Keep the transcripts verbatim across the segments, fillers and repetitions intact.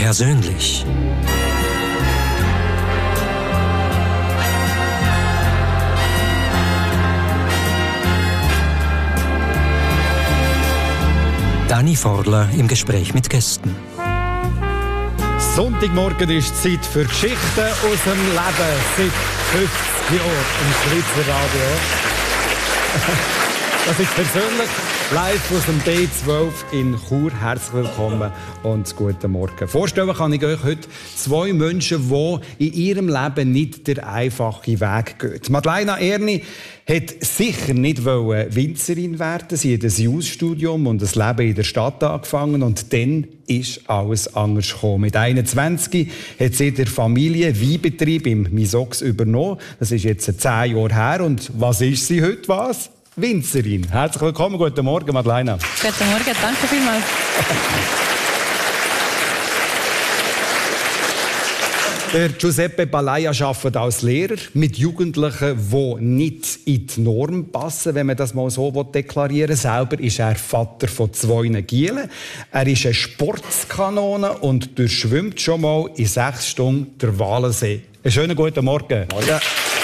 Persönlich. Dani Forler im Gespräch mit Gästen. Sonntagmorgen ist Zeit für Geschichten aus dem Leben seit fünfzig Jahren im Schweizer Radio. Das ist persönlich live aus dem B zwölf in Chur. Herzlich willkommen und guten Morgen. Vorstellen kann ich euch heute zwei Menschen, die in ihrem Leben nicht den einfachen Weg gehen. Madeleine Erni hat sicher nicht Winzerin werden. Sie hat ein Jus-Studium und ein Leben in der Stadt angefangen und dann ist alles anders gekommen. Mit einundzwanzig hat sie der Familie Weinbetrieb im Misox übernommen. Das ist jetzt zehn Jahre her. Und was ist sie heute? Was? Winzerin. Herzlich willkommen. Guten Morgen, Madeleine. Guten Morgen, danke vielmals. Der Giuseppe Balaya arbeitet als Lehrer mit Jugendlichen, die nicht in die Norm passen, wenn man das mal so deklarieren will. Selber ist er Vater von zwei Gielen. Er ist eine Sportskanone und durchschwimmt schon mal in sechs Stunden den Walensee. Einen schönen guten Morgen. Morgen.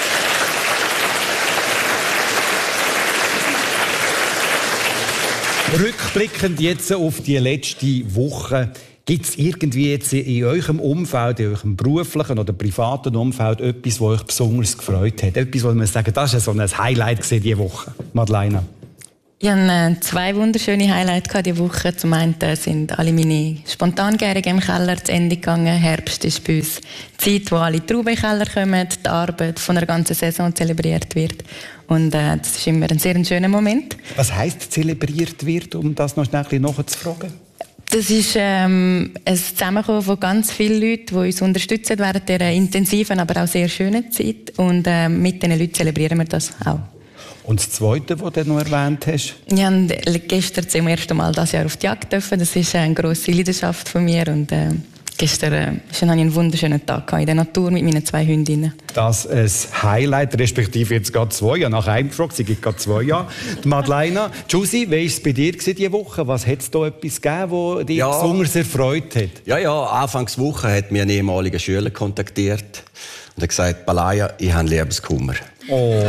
Rückblickend jetzt auf die letzte Woche, gibt es irgendwie jetzt in eurem Umfeld, in eurem beruflichen oder privaten Umfeld etwas, das euch besonders gefreut hat? Etwas, wo man sagen, das war so ein Highlight diese Woche, Madeleine? Ich hatte zwei wunderschöne Highlights diese Woche. Zum einen sind alle meine Spontangärungen im Keller zu Ende gegangen. Herbst ist bei uns die Zeit, wo alle Trauben in den Keller kommen, die Arbeit von einer ganzen Saison zelebriert wird. Und äh, das ist immer ein sehr schöner Moment. Was heisst zelebriert wird, um das noch schnell nachzufragen? Das ist ähm, ein Zusammenkommen von ganz vielen Leuten, die uns unterstützen während dieser intensiven, aber auch sehr schönen Zeit. Und äh, mit diesen Leuten zelebrieren wir das auch. Und das Zweite, was du noch erwähnt hast? Ich durfte gestern zum ersten Mal dieses Jahr auf die Jagd dürfen. Das ist eine grosse Leidenschaft von mir. Und äh, gestern äh, hatte ich einen wunderschönen Tag in der Natur mit meinen zwei Hündinnen. Das ist ein Highlight, respektive jetzt gerade zwei. Ich habe nach einem gefragt, sie gibt gerade zwei Jahre. Die Madeleine, Giussi, wie war es bei dir diese Woche? Was hat es da etwas gegeben, das dich ja. besonders erfreut hat? Ja, ja, Anfangswoche hat mir ein ehemaliger Schüler kontaktiert und hat gesagt, Balaya, ich habe Liebeskummer. Oh.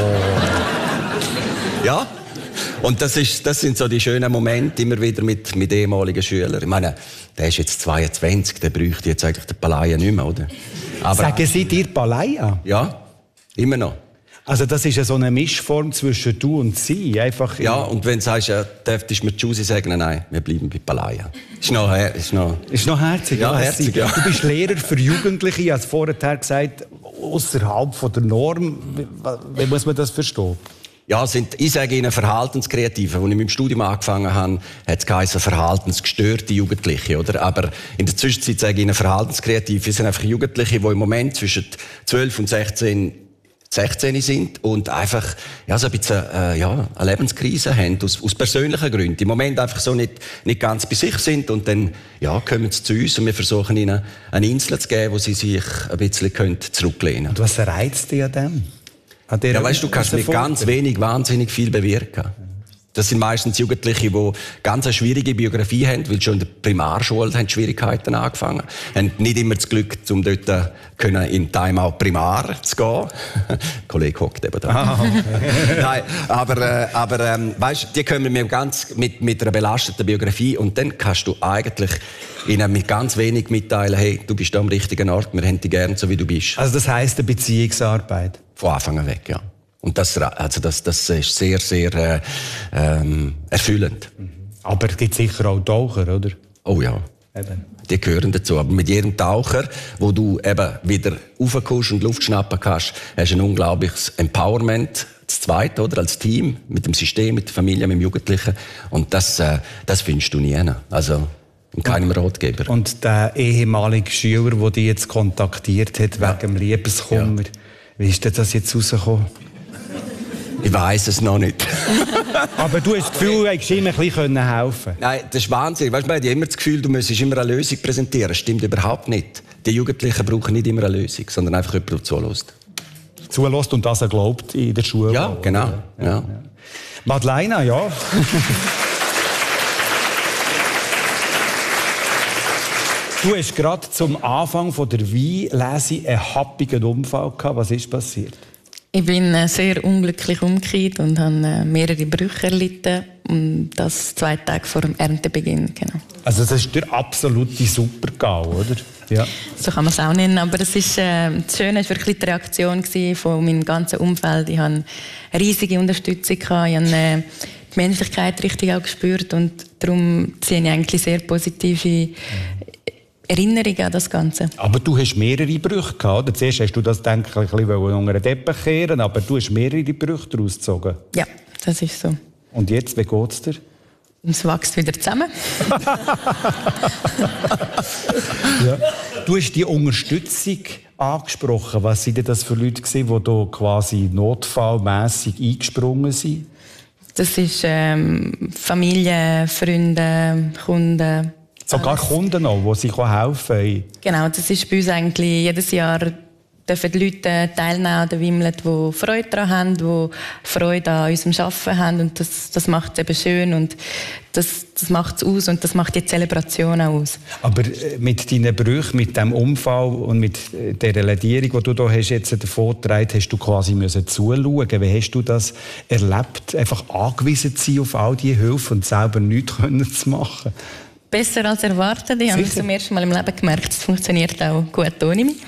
Ja, und das, ist, das sind so die schönen Momente immer wieder mit, mit ehemaligen Schülern. Ich meine, der ist jetzt zweiundzwanzig, der bräuchte jetzt eigentlich den Balaya nicht mehr, oder? Aber sagen Sie dir Balaya? Ja, immer noch. Also das ist ja so eine Mischform zwischen du und sie, einfach. Ja, und wenn du sagst, ja, dürftest du mir Giussi sagen, nein, wir bleiben bei Balaya. Ist noch, ist noch, ist noch herzig. Ja, herzig, ja. Du bist Lehrer für Jugendliche, ich habe es vorher gesagt, außerhalb der Norm. Wie muss man das verstehen? Ja, sind, ich sage Ihnen Verhaltenskreative. Als ich mit dem Studium angefangen habe, hat es geheißen verhaltensgestörte Jugendliche, oder? Aber in der Zwischenzeit sage ich Ihnen Verhaltenskreative. Wir sind einfach Jugendliche, die im Moment zwischen zwölf und sechzehn, sechzehn sind und einfach, ja, so ein bisschen, äh, ja, eine Lebenskrise haben, aus, aus persönlichen Gründen. Im Moment einfach so nicht, nicht ganz bei sich sind und dann, ja, kommen sie zu uns und wir versuchen ihnen eine Insel zu geben, wo sie sich ein bisschen zurücklehnen können. Und was reizt dich an dem? Ja, weißt du, du kannst mit ganz wenig wahnsinnig viel bewirken. Das sind meistens Jugendliche, die ganz eine schwierige Biografie haben, weil schon in der Primarschule haben Schwierigkeiten angefangen. Haben nicht immer das Glück, um dort können in Timeout Primar zu gehen. Der Kollege hockt eben da. Oh. Nein, aber, äh, aber ähm, weißt, die kommen mit, ganz, mit, mit einer belasteten Biografie und dann kannst du eigentlich ihnen mit ganz wenig mitteilen, hey, du bist da am richtigen Ort, wir haben dich gern, so wie du bist. Also das heisst eine Beziehungsarbeit? Von Anfang an weg, ja. Und das, also das, das ist sehr, sehr äh, ähm, erfüllend. Aber es gibt sicher auch Taucher, oder? Oh ja, eben. Die gehören dazu. Aber mit jedem Taucher, wo du eben wieder raufkommst und Luft schnappen kannst, hast du ein unglaubliches Empowerment, das Zweite, oder? Als Team, mit dem System, mit der Familie, mit dem Jugendlichen. Und das, äh, das findest du nie. Also in keinem Ratgeber. Und der ehemalige Schüler, der dich jetzt kontaktiert hat, ja. wegen dem Liebeskummer, ja. wie ist denn das jetzt rausgekommen? Ich weiss es noch nicht. Aber du hast das Gefühl, du hättest ihm ein bisschen helfen können? Nein, das ist Wahnsinn. Weißt, man hat immer das Gefühl, du müsstest immer eine Lösung präsentieren. Das stimmt überhaupt nicht. Die Jugendlichen brauchen nicht immer eine Lösung, sondern einfach jemanden, der zulässt. Zulässt und das er glaubt in der Schule. Ja, genau. Ja. Ja. Madeleine, ja. Du hast gerade zum Anfang von der Weinlese einen happigen Unfall gehabt. Was ist passiert? Ich bin sehr unglücklich umgekehrt und habe mehrere Brüche erlitten. Und das zwei Tage vor dem Erntebeginn. Genau. Also das ist der absolute Super-GAU, oder? Ja. So kann man es auch nennen. Aber es ist, äh, das Schöne war wirklich die Reaktion von meinem ganzen Umfeld. Ich hatte riesige Unterstützung. Ich habe äh, die Menschlichkeit richtig auch gespürt. Und darum ziehe ich eigentlich sehr positive Erinnerungen an das Ganze. Aber du hast mehrere Brüche gehabt, oder? Zuerst hast du das, denke ich, ein bisschen unter den Teppich kehren, aber du hast mehrere Brüche daraus gezogen. Ja, das ist so. Und jetzt, wie geht es dir? Es wächst wieder zusammen. Ja. Du hast die Unterstützung angesprochen. Was waren das für Leute, die da quasi notfallmässig eingesprungen sind? Das ist ähm, Familie, Freunde, Kunden. Sogar alles. Kunden noch, die sich helfen können. Genau, das ist bei uns eigentlich jedes Jahr dürfen die Leute teilnehmen an der Wimlet, die Freude daran haben, die Freude an unserem Arbeiten haben. Und das, das macht es eben schön und das, das macht es aus und das macht die Zelebration auch aus. Aber mit deinen Brüchen, mit dem Unfall und mit der Ledierung, die du da hast, jetzt davon getragen, hast du quasi müssen zuschauen. Wie hast du das erlebt, einfach angewiesen zu sein auf all diese Hilfe und selber nichts zu machen? Besser als erwartet. Ich habe es zum ersten Mal im Leben gemerkt, es funktioniert auch gut ohne mich.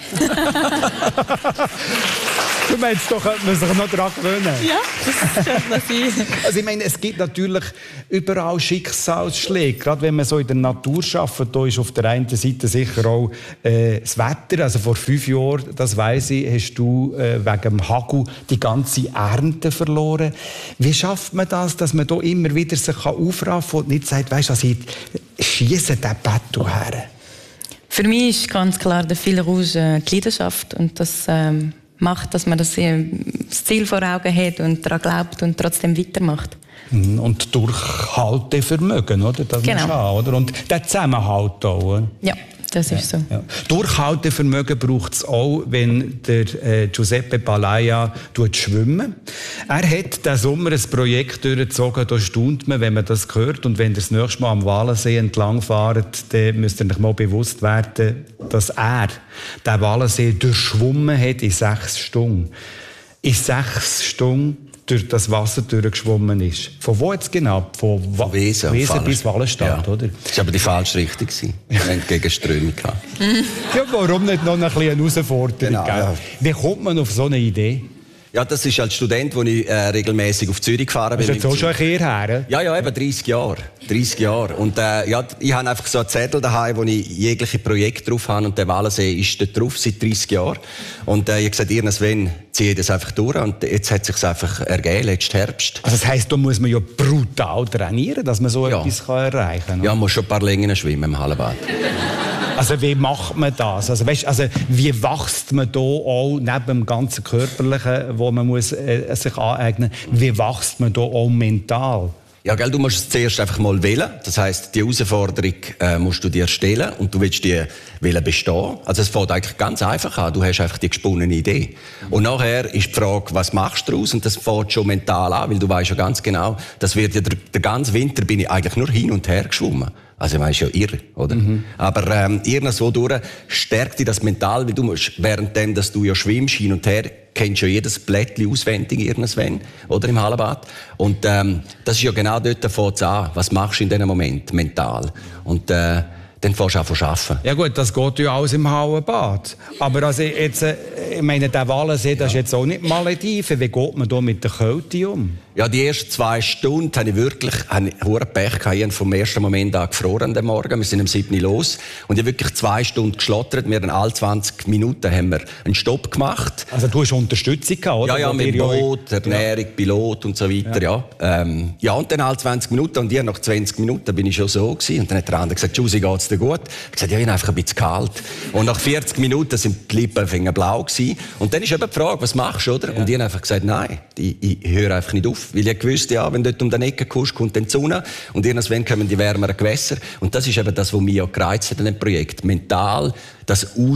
Du meinst doch, könnte man sich noch daran gewöhnen? Ja, das könnte man sein. Also ich meine, es gibt natürlich überall Schicksalsschläge. Gerade wenn man so in der Natur arbeitet, da ist auf der einen Seite sicher auch äh, das Wetter. Also vor fünf Jahren, das weiss ich, hast du äh, wegen dem Hagel die ganze Ernte verloren. Wie schafft man das, dass man da immer wieder sich aufraffen kann und nicht sagt, weisst du, also ich schiesse den Battle her? Für mich ist ganz klar der Fil Rouge äh, die Leidenschaft und das ähm, macht, dass man das, äh, das Ziel vor Augen hat und daran glaubt und trotzdem weitermacht. Und Durchhaltevermögen, oder? Das genau. Haben, oder? Und der Zusammenhalt auch, oder? Ja. Das ist so. Ja. Durchhaltevermögen braucht es auch, wenn der äh, Giuseppe Palaia schwimmt. Er hat diesen Sommer ein Projekt durchgezogen, da staunt man, wenn man das hört. Und wenn ihr das nächste Mal am Walensee entlang fahrt, dann müsst ihr euch mal bewusst werden, dass er den Walensee durchschwommen hat in sechs Stunden. In sechs Stunden durch das Wasser durchgeschwommen ist. Von wo jetzt genau? Von, Wa- Von Wesen, Wesen bis Wallenstadt, ja. Oder? Das war aber die falsche Richtung. Wir hatten Gegenströmung. Ja, warum nicht noch eine kleine Herausforderung? Genau, ja. Wie kommt man auf so eine Idee? Ja, das ist als Student, als ich äh, regelmäßig auf Zürich gefahren bin. Das ist jetzt auch schon ein her? Ja, ja, eben dreißig Jahre. dreißig Jahre. Und äh, ja, ich habe einfach so einen Zettel daheim, wo ich jegliche Projekte drauf habe. Und der Walensee ist dort drauf seit dreißig Jahren. Und äh, ich habe gesagt, ihr Sven, ziehe das einfach durch. Und jetzt hat es sich einfach ergeben, letzten Herbst. Also das heisst, da muss man ja brutal trainieren, dass man so ja. etwas kann erreichen kann. Ja, man muss schon ein paar Längen schwimmen im Hallenbad. Also wie macht man das? Also, weißt, also wie wächst man da auch neben dem ganzen Körperlichen, wo man muss, äh, sich aneignen muss, wie wächst man da auch mental? Ja, gell, du musst es zuerst einfach mal wählen. Das heisst, die Herausforderung äh, musst du dir stellen und du willst die wählen bestehen. Also es fängt eigentlich ganz einfach an. Du hast einfach die gesponnene Idee. Und nachher ist die Frage, was machst du daraus? Und das fängt schon mental an, weil du weißt ja ganz genau, das wird ja der, der ganze Winter bin ich eigentlich nur hin und her geschwommen. Also, ich meine, ist ja irre, oder? Mhm. Aber, ähm, irgendwo durch stärkt dich das mental, weil du musst, währenddem, dass du ja schwimmst, hin und her, kennst du ja jedes Blättchen auswendig, irgendwann, oder? Im Hallenbad. Und, ähm, das ist ja genau dort, da fängt's an. Was machst du in diesem Moment, mental? Und, äh, dann fängst du an zu arbeiten. Ja gut, das geht ja alles im Hallenbad. Aber also jetzt, äh, ich meine, der Walensee, das ist jetzt auch nicht Malediven. Wie geht man da mit der Kälte um? Ja, die ersten zwei Stunden habe ich wirklich hohen Pech gehabt. Ich habe vom ersten Moment an gefroren am Morgen. Wir sind um sieben Uhr los. Und ich habe wirklich zwei Stunden geschlottert. Wir haben alle zwanzig Minuten haben wir einen Stopp gemacht. Also du hast Unterstützung gehabt, oder? Ja, ja, mit Boot, Ernährung, ja. Pilot und so weiter, ja. Ja, ähm, ja und dann alle zwanzig Minuten. Und ich nach zwanzig Minuten bin ich schon so gewesen. Und dann hat der andere gesagt, Giussi, geht's dir gut? Ich habe gesagt, ja, ich bin einfach ein bisschen kalt. Und nach vierzig Minuten sind die Lippen blau gewesen. Und dann ist eben die Frage, was machst du, oder? Ja. Und ich habe einfach gesagt, nein, ich, ich höre einfach nicht auf. Weil ich wusste, ja, wenn du dort um den Ecke kommst, kommt dann die Sonne und irgendwann kommen die wärmeren Gewässer. Und das ist eben das, was mich auch gereizt hat an dem Projekt. Mental, das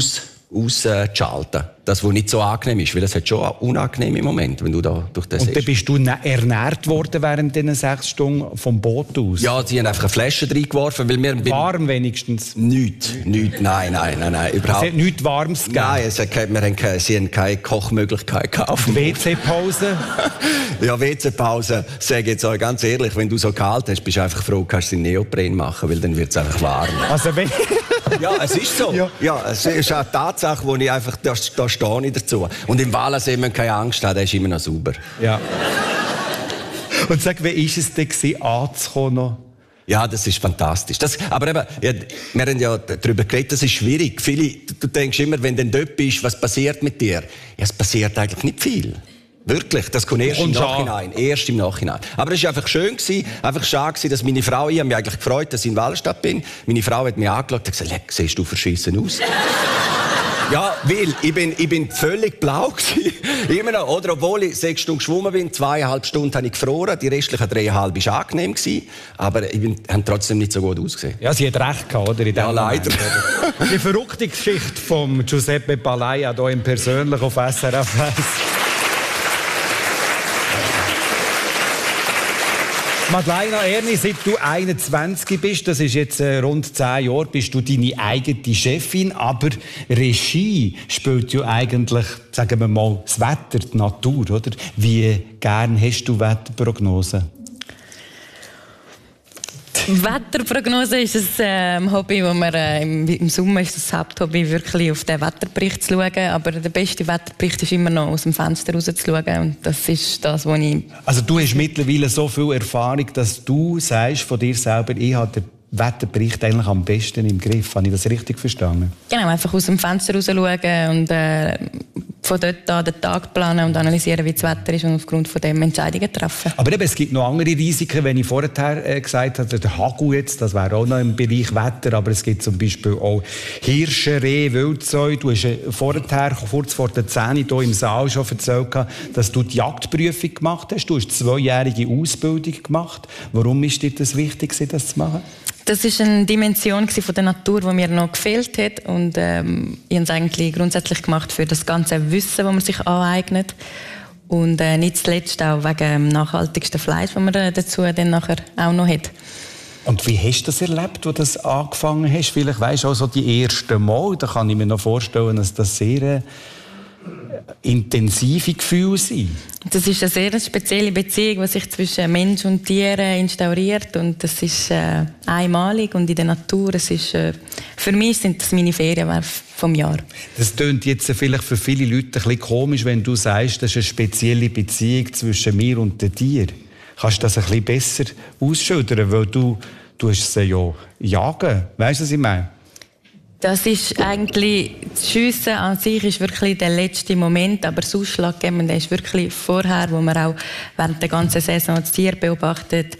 auszuschalten. Das, was nicht so angenehm ist, weil es hat schon unangenehme Momente, wenn du da durch das Und dann bist du ernährt worden während diesen sechs Stunden vom Boot aus? Ja, sie haben einfach eine Flasche reingeworfen, weil wir... Warm wenigstens? Nichts, nichts, nein, nein, nein, nein, überhaupt. Es hat nichts Warmes gegeben? Nein, es hat keine, wir haben keine, sie haben keine Kochmöglichkeit gehabt. W C-Pause? Ja, W C-Pause, sage ich jetzt euch ganz ehrlich, wenn du so kalt hast, bist du einfach froh, kannst du den Neopren machen, weil dann wird es einfach warm. Also wenn... Ja, es ist so. Ja. ja, es ist eine Tatsache, wo ich einfach, da, da stehe ich dazu. Und im Walensee, wenn man keine Angst hat, der ist immer noch sauber. Ja. Und sag, wie war es denn, anzukommen noch? Ja, das ist fantastisch. Das, aber eben, ja, wir haben ja darüber geredet, das ist schwierig. Viele, du denkst immer, wenn du dort bist, was passiert mit dir? Ja, es passiert eigentlich nicht viel. Wirklich, das kommt erst im Nachhinein. Erst im Nachhinein. Aber es war einfach schön, gewesen, einfach schade gewesen, dass meine Frau, ich habe mich eigentlich gefreut, dass ich in Wallenstadt bin. Meine Frau hat mich angeschaut und gesagt, Leck, siehst du verschissen aus? Ja, weil ich bin, ich bin völlig blau gewesen. Immer noch, oder? Obwohl ich sechs Stunden geschwommen bin, zweieinhalb Stunden habe ich gefroren, die restlichen dreieinhalb war angenehm gewesen, aber ich bin, habe trotzdem nicht so gut ausgesehen. Ja, sie hat recht gehabt, oder? In ja, leider. Moment, die verrückte Geschichte von Giuseppe Palaia hier im Persönlich auf S R F eins. Madeleine Erni, seit du einundzwanzig bist, das ist jetzt äh, rund zehn Jahre, bist du deine eigene Chefin, aber Regie spielt ja eigentlich, sagen wir mal, das Wetter, die Natur, oder? Wie gern hast du Wetterprognosen? Wetterprognose ist ein äh, Hobby, wo man äh, im, im Sommer ist das Haupthobby, wirklich auf den Wetterbericht zu schauen. Aber der beste Wetterbericht ist immer noch aus dem Fenster raus zu schauen. Und das ist das, was ich... Also du hast mittlerweile so viel Erfahrung, dass du sagst von dir selber, ich habe den Wetterbericht eigentlich am besten im Griff. Habe ich das richtig verstanden? Genau, einfach aus dem Fenster raus schauen und äh, von dort an den Tag planen und analysieren, wie das Wetter ist und aufgrund von dem Entscheidungen treffen. Aber eben, es gibt noch andere Risiken, wenn ich vorher äh, gesagt habe, der Hagel jetzt, das wäre auch noch im Bereich Wetter, aber es gibt zum Beispiel auch Hirsche, Rehe, Wildsäue. Du hast äh, vorher, kurz vor der zehn hier im Saal schon erzählt, dass du die Jagdprüfung gemacht hast. Du hast eine zweijährige Ausbildung gemacht. Warum ist dir das wichtig, das zu machen? Das war eine Dimension von der Natur, die mir noch gefehlt hat. Und ähm, ich habe es eigentlich grundsätzlich gemacht für das ganze Wissen, das man sich aneignet. Und äh, nicht zuletzt auch wegen dem nachhaltigsten Fleisch, das man äh, dazu dann nachher auch noch hat. Und wie hast du das erlebt, als du das angefangen hast? Vielleicht weisst du auch so die ersten Mal. Da kann ich mir noch vorstellen, dass das sehr äh, intensive Gefühle sind. Das ist eine sehr spezielle Beziehung, die sich zwischen Mensch und Tier instauriert. Und das ist äh, einmalig und in der Natur. Es ist, äh, für mich sind das meine Ferien vom Jahr. Das klingt jetzt vielleicht für viele Leute ein bisschen komisch, wenn du sagst, das ist eine spezielle Beziehung zwischen mir und den Tieren. Kannst du das ein bisschen besser ausschildern? Weil du, du hast sie ja jagen. Weißt du, was ich meine? Das ist eigentlich, das Schiessen an sich ist wirklich der letzte Moment, aber das Ausschlaggebende ist wirklich vorher, wo man auch während der ganzen Saison das Tier beobachtet,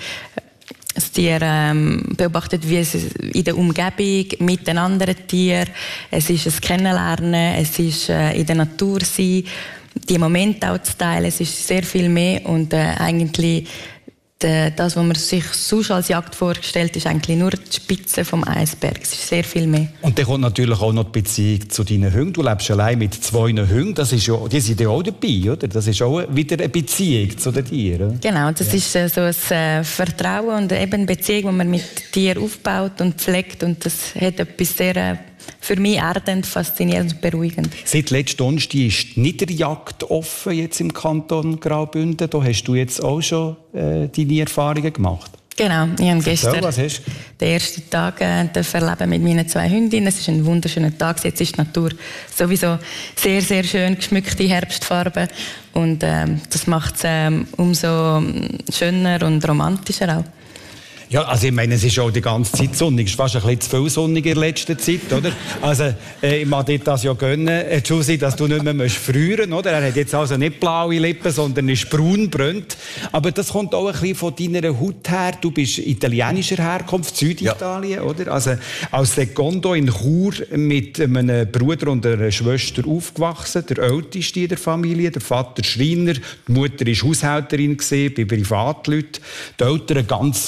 das Tier ähm, beobachtet, wie es in der Umgebung mit den anderen Tieren, es ist ein Kennenlernen, es ist äh, in der Natur sein, die Momente auch zu teilen, es ist sehr viel mehr und äh, eigentlich das, was man sich sonst als Jagd vorgestellt, ist eigentlich nur die Spitze vom Eisberg. Es ist sehr viel mehr. Und dann kommt natürlich auch noch die Beziehung zu deinen Hunden. Du lebst allein mit zwei Hunden. Das ist ja, die sind ja auch dabei, oder? Das ist auch wieder eine Beziehung zu den Tieren. Genau, das ja. ist äh, so ein äh, Vertrauen und eben eine Beziehung, die man mit Tieren aufbaut und pflegt. Und das hat etwas sehr... Äh, für mich erdend, faszinierend und beruhigend. Seit letzten Donnerstag ist die Niederjagd offen jetzt im Kanton Graubünden. Da hast du jetzt auch schon äh, deine Erfahrungen gemacht. Genau, ich habe gestern was hast? den ersten Tag äh, erleben mit meinen zwei Hündinnen. Es ist ein wunderschöner Tag. Jetzt ist die Natur sowieso sehr, sehr schön geschmückte Herbstfarben. Und äh, das macht es äh, umso schöner und romantischer auch. Ja, also ich meine, es ist auch die ganze Zeit sonnig. Es ist fast ein bisschen zu viel sonnig in der letzten Zeit, oder? Also, äh, ich mag dir das ja gönnen, äh, Giussi, dass du nicht mehr frieren musst, oder? Er hat jetzt also nicht blaue Lippen, sondern ist braunbrönt. Aber das kommt auch ein bisschen von deiner Haut her. Du bist italienischer Herkunft, Süditalien, ja. Oder? Also, als Secondo in Chur mit einem Bruder und einer Schwester aufgewachsen. Der älteste in der Familie, der Vater Schreiner, die Mutter war Haushälterin bei Privatleuten. Die Eltern ganz frisch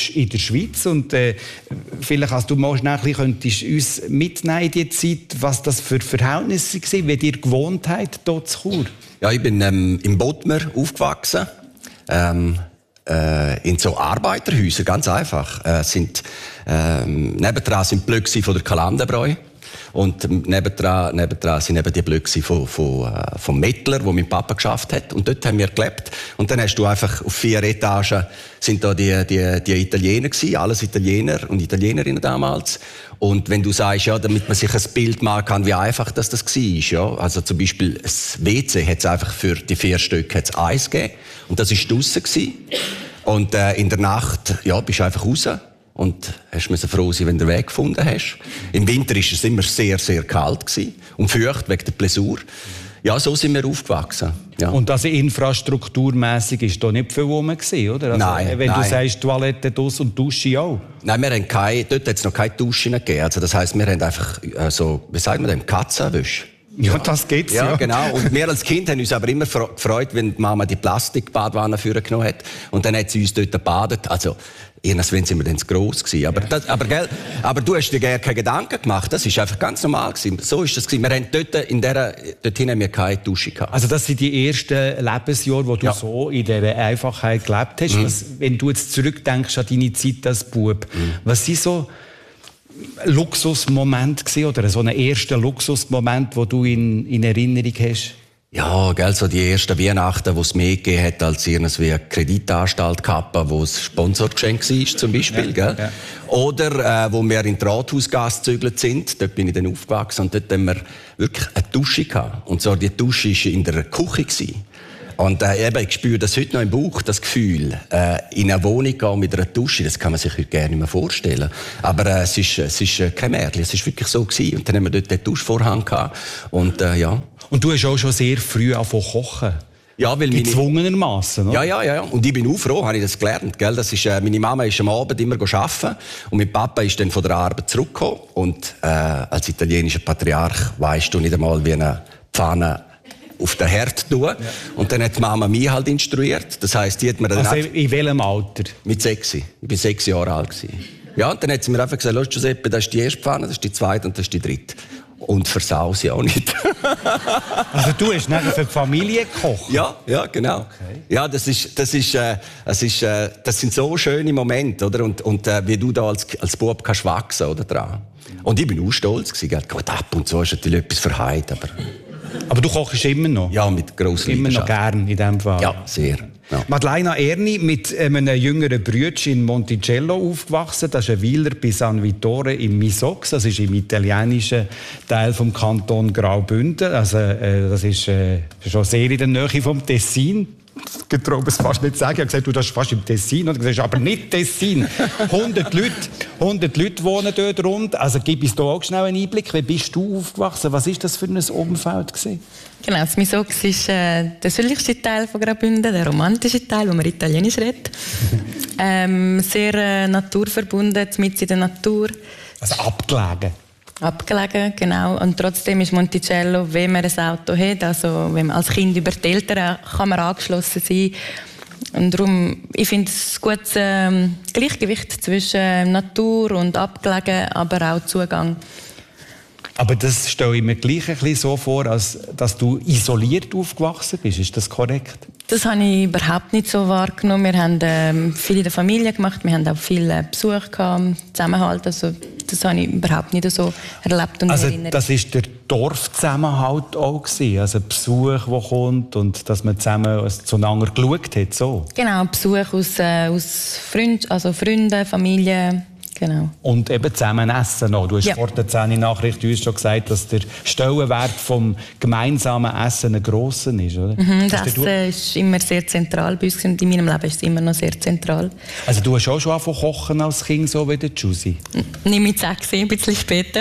bist in der Schweiz und äh, vielleicht, als du mal schnell ein bisschen könntest uns mitnehmen in die Zeit, was das für Verhältnisse waren, wie ihr gewohnt habt hier zu Chur. Ja, ich bin ähm, im Bodmer aufgewachsen, ähm, äh, in so Arbeiterhäusern, ganz einfach. Äh, sind, ähm, nebendran sind Blöcke von der Kalandenbräu. Und nebendran, nebendran sind eben die Blöcke von, von, äh, vom Mettler, wo mein Papa geschafft hat. Und dort haben wir gelebt. Und dann hast du einfach auf vier Etagen sind da die, die, die Italiener gewesen, alles Italiener und Italienerinnen damals. Und wenn du sagst, ja, damit man sich ein Bild machen kann, wie einfach das, das war, ja. Also zum Beispiel, das W C hat es einfach für die vier Stücke hat's eins gegeben. Und das war draussen gewesen. Und äh, in der Nacht, ja, bist du einfach raus. Und hast müssen froh sein, wenn du den Weg gefunden hast. Im Winter war es immer sehr, sehr kalt gewesen. Und feucht wegen der Blessur. Ja, so sind wir aufgewachsen. Ja. Und also infrastrukturmässig ist da nicht viel rum gewesen, oder? Also, nein, wenn nein. du sagst, Toilette draus und Dusche auch. Nein, wir haben keine, dort hat es noch keine Duschen gegeben. Also das heisst, wir haben einfach, also, wie sagt man dem, Katzenwäsche. Ja, das geht's, ja. Ja, genau. Und wir als Kind haben uns aber immer gefreut, wenn die Mama die Plastikbadwanne vorgenommen hat. Und dann hat sie uns dort gebadet. Also, irgendwann sind wir dann zu gross gewesen. Aber, das, aber, gell, aber du hast dir gerne keine Gedanken gemacht. Das ist einfach ganz normal gewesen. So ist das gewesen. Wir haben dort, in der, dorthin haben wir keine Dusche gehabt. Also das sind die ersten Lebensjahre, wo du ja. so in dieser Einfachheit gelebt hast. Mhm. Was, wenn du jetzt zurückdenkst an deine Zeit als Bub, mhm. was sind so Luxusmomente gewesen, oder so einen ersten Luxusmoment, wo du in, in Erinnerung hast? Ja, gell, so die ersten Weihnachten, wo es mehr gegeben hat als irgendwie eine Kreditanstalt gehabt, wo es Sponsorgeschenk war, zum Beispiel, ja, gell? Ja. Oder, äh, wo wir in die Rathausgasse gezügelt sind, dort bin ich dann aufgewachsen und dort haben wir wirklich eine Dusche gehabt. Und zwar die Dusche war in der Küche gewesen. Und äh, eben, ich spüre das heute noch im Bauch, das Gefühl, äh, in eine Wohnung gehen mit einer Dusche, das kann man sich heute gerne nicht mehr vorstellen. Aber äh, es ist, es ist äh, kein Märchen, es ist wirklich so gewesen. Und dann haben wir dort den Duschvorhang gehabt. Und, äh, ja. Und du hast auch schon sehr früh angefangen zu kochen? Ja, weil gezwungenermassen, ja, ja, ja. Und ich bin auch froh, habe ich das gelernt, gell? Das ist, äh, meine Mama ist am Abend immer arbeiten und mein Papa ist dann von der Arbeit zurückgekommen. Und äh, als italienischer Patriarch weisst du nicht einmal, wie eine Pfanne auf den Herd tun. Ja. Und dann hat die Mama mich halt instruiert. Das heisst, die hat mir dann... Also in welchem Alter? Mit sechs. Ich bin sechs Jahre alt gewesen. Ja, und dann hat sie mir einfach gesagt, los Giuseppe, das ist die erste Pfanne, das ist die zweite und das ist die dritte. Und versau sie auch nicht. Also du hast nachher für die Familie gekocht? Ja, ja, genau. Okay. Ja, das ist, das ist, äh, das ist, äh, das sind so schöne Momente, oder? Und, und äh, wie du da als, als Bub kannst wachsen, oder, dran. Und ich bin auch stolz gewesen. Gut, ab und zu ist natürlich etwas verheilt, aber... Aber du kochst immer noch? Ja, mit grosser Immer noch gern in diesem Fall? Ja, sehr. Ja. Madeleina Erni, mit einem jüngeren Brütchen in Monticello aufgewachsen. Das ist ein Weiler bei San Vittore im Misox. Das ist im italienischen Teil vom Kanton Graubünden. Also, äh, das ist äh, schon sehr in der Nähe vom Tessin. Ich traue es fast nicht sagen. Ich habe gesagt, du, das ist fast im Tessin. Und gesagt, aber nicht Tessin. hundert Leute, hundert Leute wohnen dort rund. Also gib uns da auch schnell einen Einblick. Wie bist du aufgewachsen? Was war das für ein Umfeld gewesen? Genau, das Misox ist äh, der südlichste Teil von Graubünden, der romantische Teil, wo man Italienisch redet. ähm, sehr äh, naturverbunden, mitten in der Natur. Also abgelegen. Abgelegen, genau. Und trotzdem ist Monticello, wenn man ein Auto hat, also wenn man als Kind über die Eltern kann man angeschlossen sein. Und darum, ich finde es ein gutes äh, Gleichgewicht zwischen Natur und abgelegen, aber auch Zugang. Aber das stelle ich mir gleich ein bisschen so vor, als dass du isoliert aufgewachsen bist. Ist das korrekt? Das habe ich überhaupt nicht so wahrgenommen. Wir haben ähm, viel in der Familie gemacht, wir haben auch viel äh, Besuch gehabt, Zusammenhalt. Also, das habe ich überhaupt nicht so erlebt und also, erinnert. Das war der Dorfzusammenhalt auch gewesen? Also Besuch, der kommt und dass man zusammen zueinander geschaut hat? So. Genau, Besuch aus, äh, aus Freund, also Freunden, Familie. Genau. Und eben zusammen essen noch. Du hast ja. vor der zehn Nachricht uns schon gesagt, dass der Stellenwert vom gemeinsamen Essen ein grosser ist, oder? Mhm, das Essen ist immer sehr zentral bei uns und in meinem Leben ist es immer noch sehr zentral. Also du hast auch schon angefangen kochen als Kind, so wie der Giussi? Nicht mit sechs, ein bisschen später.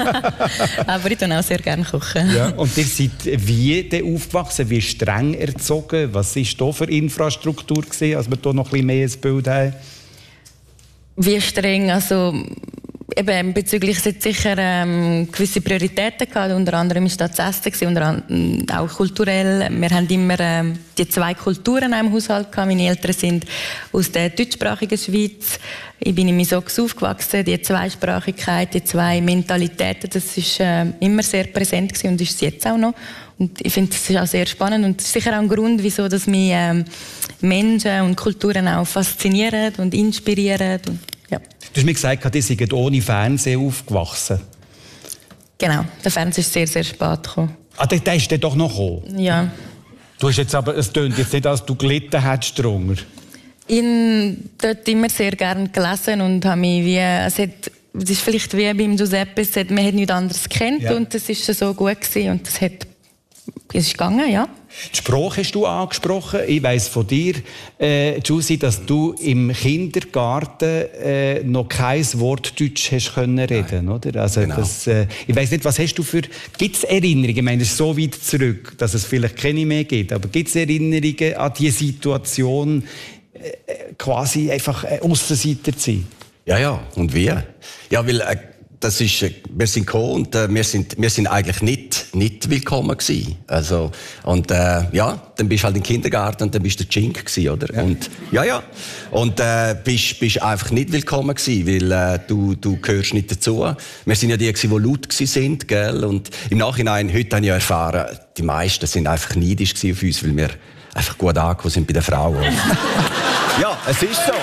Aber ich koche auch sehr gerne kochen. Ja. Und ihr seid wie denn aufgewachsen, wie streng erzogen? Was war da für Infrastruktur gewesen, als wir hier noch ein bisschen mehr ins Bild haben? Wie streng, also eben bezüglich es hat sicher ähm, gewisse Prioritäten gehabt. Unter anderem ist das Essen gewesen, unter anderem auch kulturell. Wir haben immer ähm, die zwei Kulturen im Haushalt gehabt. Meine Eltern sind aus der deutschsprachigen Schweiz. Ich bin in Misox aufgewachsen. Die Zweisprachigkeit, die zwei Mentalitäten, das ist äh, immer sehr präsent gewesen und ist es jetzt auch noch. Und ich finde, das ist auch sehr spannend und das ist sicher auch ein Grund, wieso dass mich ähm, Menschen und Kulturen auch faszinieren und inspirieren. Und, ja. Du hast mir gesagt, ihr seid ohne Fernsehen aufgewachsen. Genau, der Fernseher ist sehr, sehr spät gekommen. Ah, der, der ist dann doch noch gekommen? Ja. Du hast jetzt aber, es tönt jetzt nicht, als du gelitten hättest drunter. Ich habe dort immer sehr gerne gelesen und habe mich wie, es hat, es ist vielleicht wie beim Giuseppe, es hat, man hat nichts anderes gekannt ja. Und das ist so gut gewesen und das hat, es ist gegangen, ja. Die Sprache hast du angesprochen. Ich weiss von dir, äh, Giussi, dass du im Kindergarten äh, noch kein Wort Deutsch hast können reden, oder? Also genau. das, äh, ich weiss nicht, was hast du für, gibt es Erinnerungen? Ich meine, das ist so weit zurück, dass es vielleicht keine mehr gibt. Aber gibt es Erinnerungen an die Situation, äh, quasi einfach äh, Aussenseiter zu sein? Ja, ja. Und wie? Ja, weil äh, das ist, äh, wir sind gekommen und äh, wir sind, wir sind eigentlich nicht, nicht willkommen gewesen. Also, und, äh, ja, dann bist du halt im Kindergarten und dann bist du der Chink gewesen, oder? Ja. Und, ja, ja. Und, äh, bist, bist einfach nicht willkommen gewesen, weil, äh, du, du gehörst nicht dazu. Wir sind ja die gewesen, die laut gewesen sind, gell? Und im Nachhinein, heute habe ich ja erfahren, die meisten sind einfach neidisch gewesen auf uns, weil wir einfach gut angekommen sind bei den Frauen. Ja, es ist so.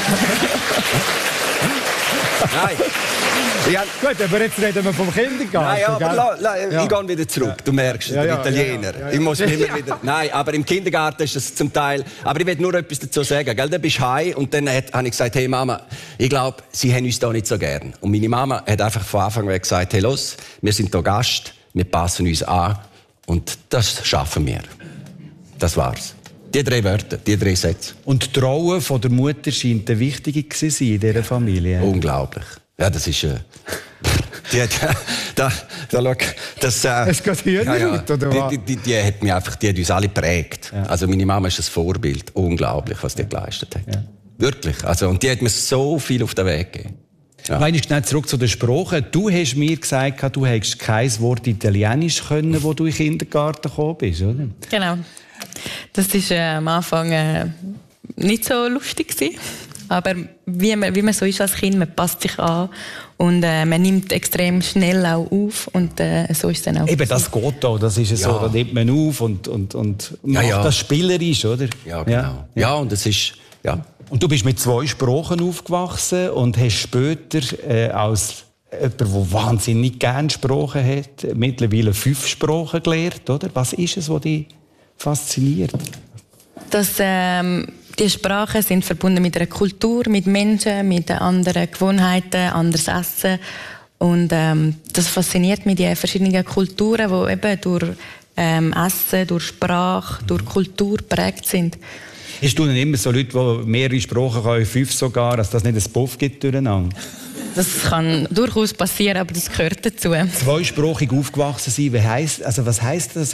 Nein. Ja. Gut, aber jetzt reden wir vom Kindergarten. Nein, aber la, la, ja. ich gehe wieder zurück. Du merkst, ja, der ja, Italiener. Ja, ja, ja. Ich muss mich immer wieder. Nein, aber im Kindergarten ist es zum Teil. Aber ich will nur etwas dazu sagen. Gell? Dann bist du heim und dann habe ich gesagt, hey Mama, ich glaube, sie haben uns da nicht so gern. Und meine Mama hat einfach von Anfang an gesagt, hey los, wir sind hier Gast, wir passen uns an und das schaffen wir. Das war's. Die drei Wörter, die drei Sätze. Und die Rolle von der Mutter scheint eine wichtige zu sein in dieser Familie. Unglaublich. Ja, das ist... Äh, die, die, da, da, schau, das... Äh, es geht hier ja, ja, nicht, oder was? Die, die, die, hat mich einfach, die hat uns alle geprägt. Ja. Also meine Mama ist ein Vorbild. Unglaublich, was die ja. geleistet hat. Ja. Wirklich. Also, und die hat mir so viel auf den Weg gegeben. Ja. Wenn ich schnell zurück zu den Sprachen. Du hast mir gesagt, du hättest kein Wort Italienisch können, wo du in den Kindergarten gekommen bist, oder? Genau. Das war äh, am Anfang äh, nicht so lustig gewesen. Aber wie man, wie man so ist als Kind, man passt sich an und äh, man nimmt extrem schnell auch auf und äh, so ist es dann auch. Eben, das geht auch, das ist ja so, da nimmt man auf und, und, und macht ja, ja. das spielerisch, oder? Ja, genau. Ja, ja und das ist, ja. Und du bist mit zwei Sprachen aufgewachsen und hast später äh, als jemand, der wahnsinnig gerne Sprachen hat, mittlerweile fünf Sprachen gelernt, oder? Was ist es, was dich fasziniert? Das, ähm, die Sprachen sind verbunden mit einer Kultur, mit Menschen, mit anderen Gewohnheiten, anderes Essen. Und ähm, das fasziniert mich, die verschiedenen Kulturen, die eben durch ähm, Essen, durch Sprache, durch Kultur geprägt sind. Hast du denn immer so Leute, die mehrere Sprachen können, fünf sogar, dass das nicht ein Puff gibt durcheinander? Das kann durchaus passieren, aber das gehört dazu. Zweisprachig aufgewachsen sein, wie heisst, also was heisst das?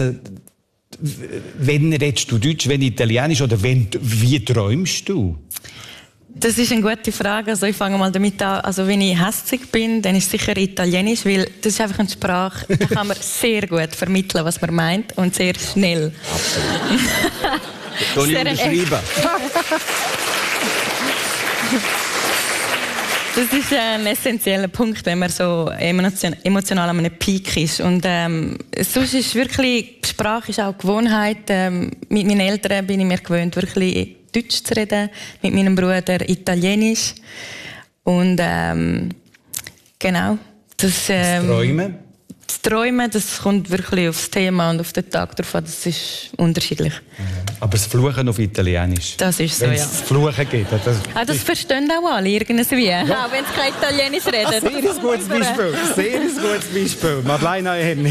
Wenn redest du Deutsch, wenn Italienisch oder wenn, wie träumst du? Das ist eine gute Frage. Also ich fange mal damit an. Also wenn ich hässig bin, dann ist es sicher Italienisch, weil das ist einfach eine Sprache, da kann man sehr gut vermitteln, was man meint und sehr schnell. Absolut. Sehr unterschreiben. Das ist ein essentieller Punkt, wenn man so emotional an einem Peak ist. Und ähm, sonst ist wirklich, die Sprache ist auch Gewohnheit. Ähm, mit meinen Eltern bin ich mir gewöhnt, wirklich Deutsch zu reden. Mit meinem Bruder Italienisch. Und ähm, genau. Das, ähm, das Träumen? Das Träumen, das kommt wirklich aufs Thema und auf den Tag drauf an. Das ist unterschiedlich. Aber das Fluchen auf Italienisch? Das ist so, wenn ja. Wenn es Fluchen gibt. Das, ah, das verstehen auch alle irgendwie, ja. Auch wenn sie kein Italienisch reden. Sehr ein gutes Beispiel. Sehr ein gutes Beispiel. Madeleine Hennig.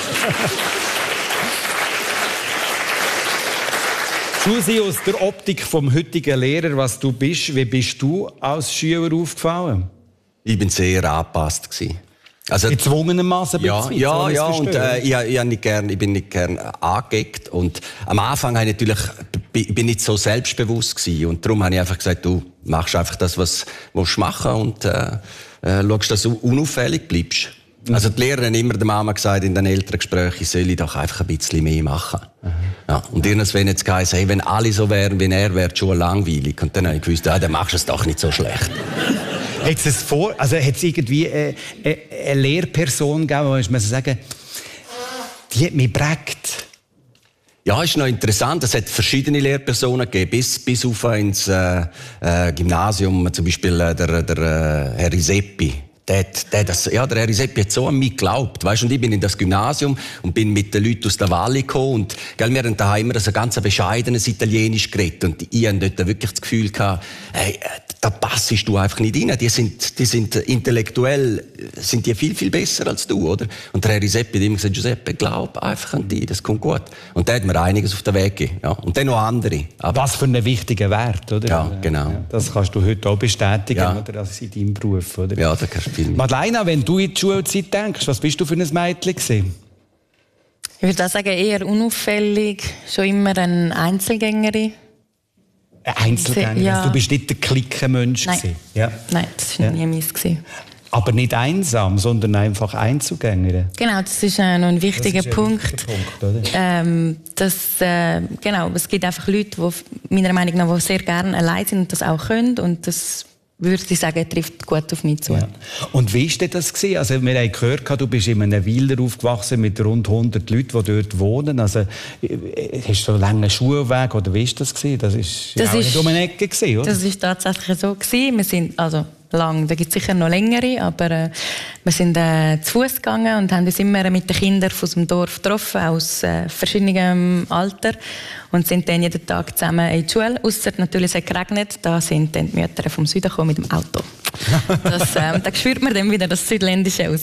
Giussi, aus der Optik vom heutigen Lehrer, was du bist, wie bist du als Schüler aufgefallen? Ich bin sehr angepasst gewesen. Also, gezwungenermaßen ja, ja, ja, und äh, ich, ich, nicht gern, ich bin nicht gern angeeckt. Und am Anfang habe ich natürlich, ich bin nicht so selbstbewusst gewesen. Und darum habe ich einfach gesagt, du machst einfach das, was du machen willst. Und, äh, äh, schaust, dass du unauffällig bleibst. Mhm. Also die Lehrer haben immer der Mama gesagt in den Elterngesprächen, ich soll doch einfach ein bisschen mehr machen. Mhm. Ja, und irgendwann hat es geheißen, hey, wenn alle so wären wie er, wäre die Schule langweilig. Und dann habe ich gewusst, ah, dann machst du es doch nicht so schlecht. Hat es vor, also hat es irgendwie äh, äh, eine Lehrperson gegeben, wo man sagen, die hat mich geprägt? Ja, ist noch interessant. Es hat verschiedene Lehrpersonen gegeben, bis, bis auf ins äh, äh, Gymnasium, zum Beispiel äh, der, der äh, Herr Riseppi. Der, der, das, ja, der Herr Riseppi hat so an mich geglaubt. Weißt, und ich bin in das Gymnasium und bin mit den Leuten aus der Valle gekommen. Und, gell, wir haben daheim immer so ganz bescheidenes Italienisch geredet. Und ich hatte dort wirklich das Gefühl gehabt, hey, da passest du einfach nicht rein. Die sind, die sind intellektuell, sind die viel, viel besser als du, oder? Und der Herr Riseppi hat immer gesagt, Giuseppe, glaub einfach an dich, das kommt gut. Und der hat mir einiges auf den Weg gegeben. Ja. Und dann noch andere. Aber was für einen wichtigen Wert, oder? Ja, genau. Ja, das kannst du heute auch bestätigen, ja. oder? Das ist in deinem Beruf, oder? Ja, da kannst du viel mehr. Madeleine, wenn du in die Schulzeit denkst, was bist du für ein Mädchen gewesen? Ich würde auch sagen, eher unauffällig, schon immer eine Einzelgängerin. Eine Einzelgängerin? Ja. Du bist nicht der Clique-Mensch gewesen? Ja. Nein, das war Ja. nie meins gewesen. Aber nicht einsam, sondern einfach Einzelgängerin. Genau, das ist äh, noch ein wichtiger Das ist ein Punkt. wichtiger Punkt, oder? Ähm, das, äh, genau, es gibt einfach Leute, die meiner Meinung nach die sehr gerne allein sind und das auch können. Und das, würde ich sagen, trifft gut auf mich zu. Ja. Und wie war das gewesen? Also, wir haben gehört, du bist in einem Weiler aufgewachsen mit rund hundert Leuten, die dort wohnen. Also, hast du einen langen Schulweg oder wie war das gewesen? Das ist Das ja auch ist- nicht um eine Ecke gewesen, oder? Das ist tatsächlich so gewesen. Wir sind also lang, da gibt es sicher noch längere, aber äh, wir sind äh, zu Fuß gegangen und haben uns immer mit den Kindern aus dem Dorf getroffen, aus äh, verschiedenem Alter, und sind dann jeden Tag zusammen in die Schule. Ausser natürlich, es hat geregnet, da sind dann die Mütter vom Süden gekommen mit dem Auto. Das, äh, da spürt man dann wieder das Südländische raus.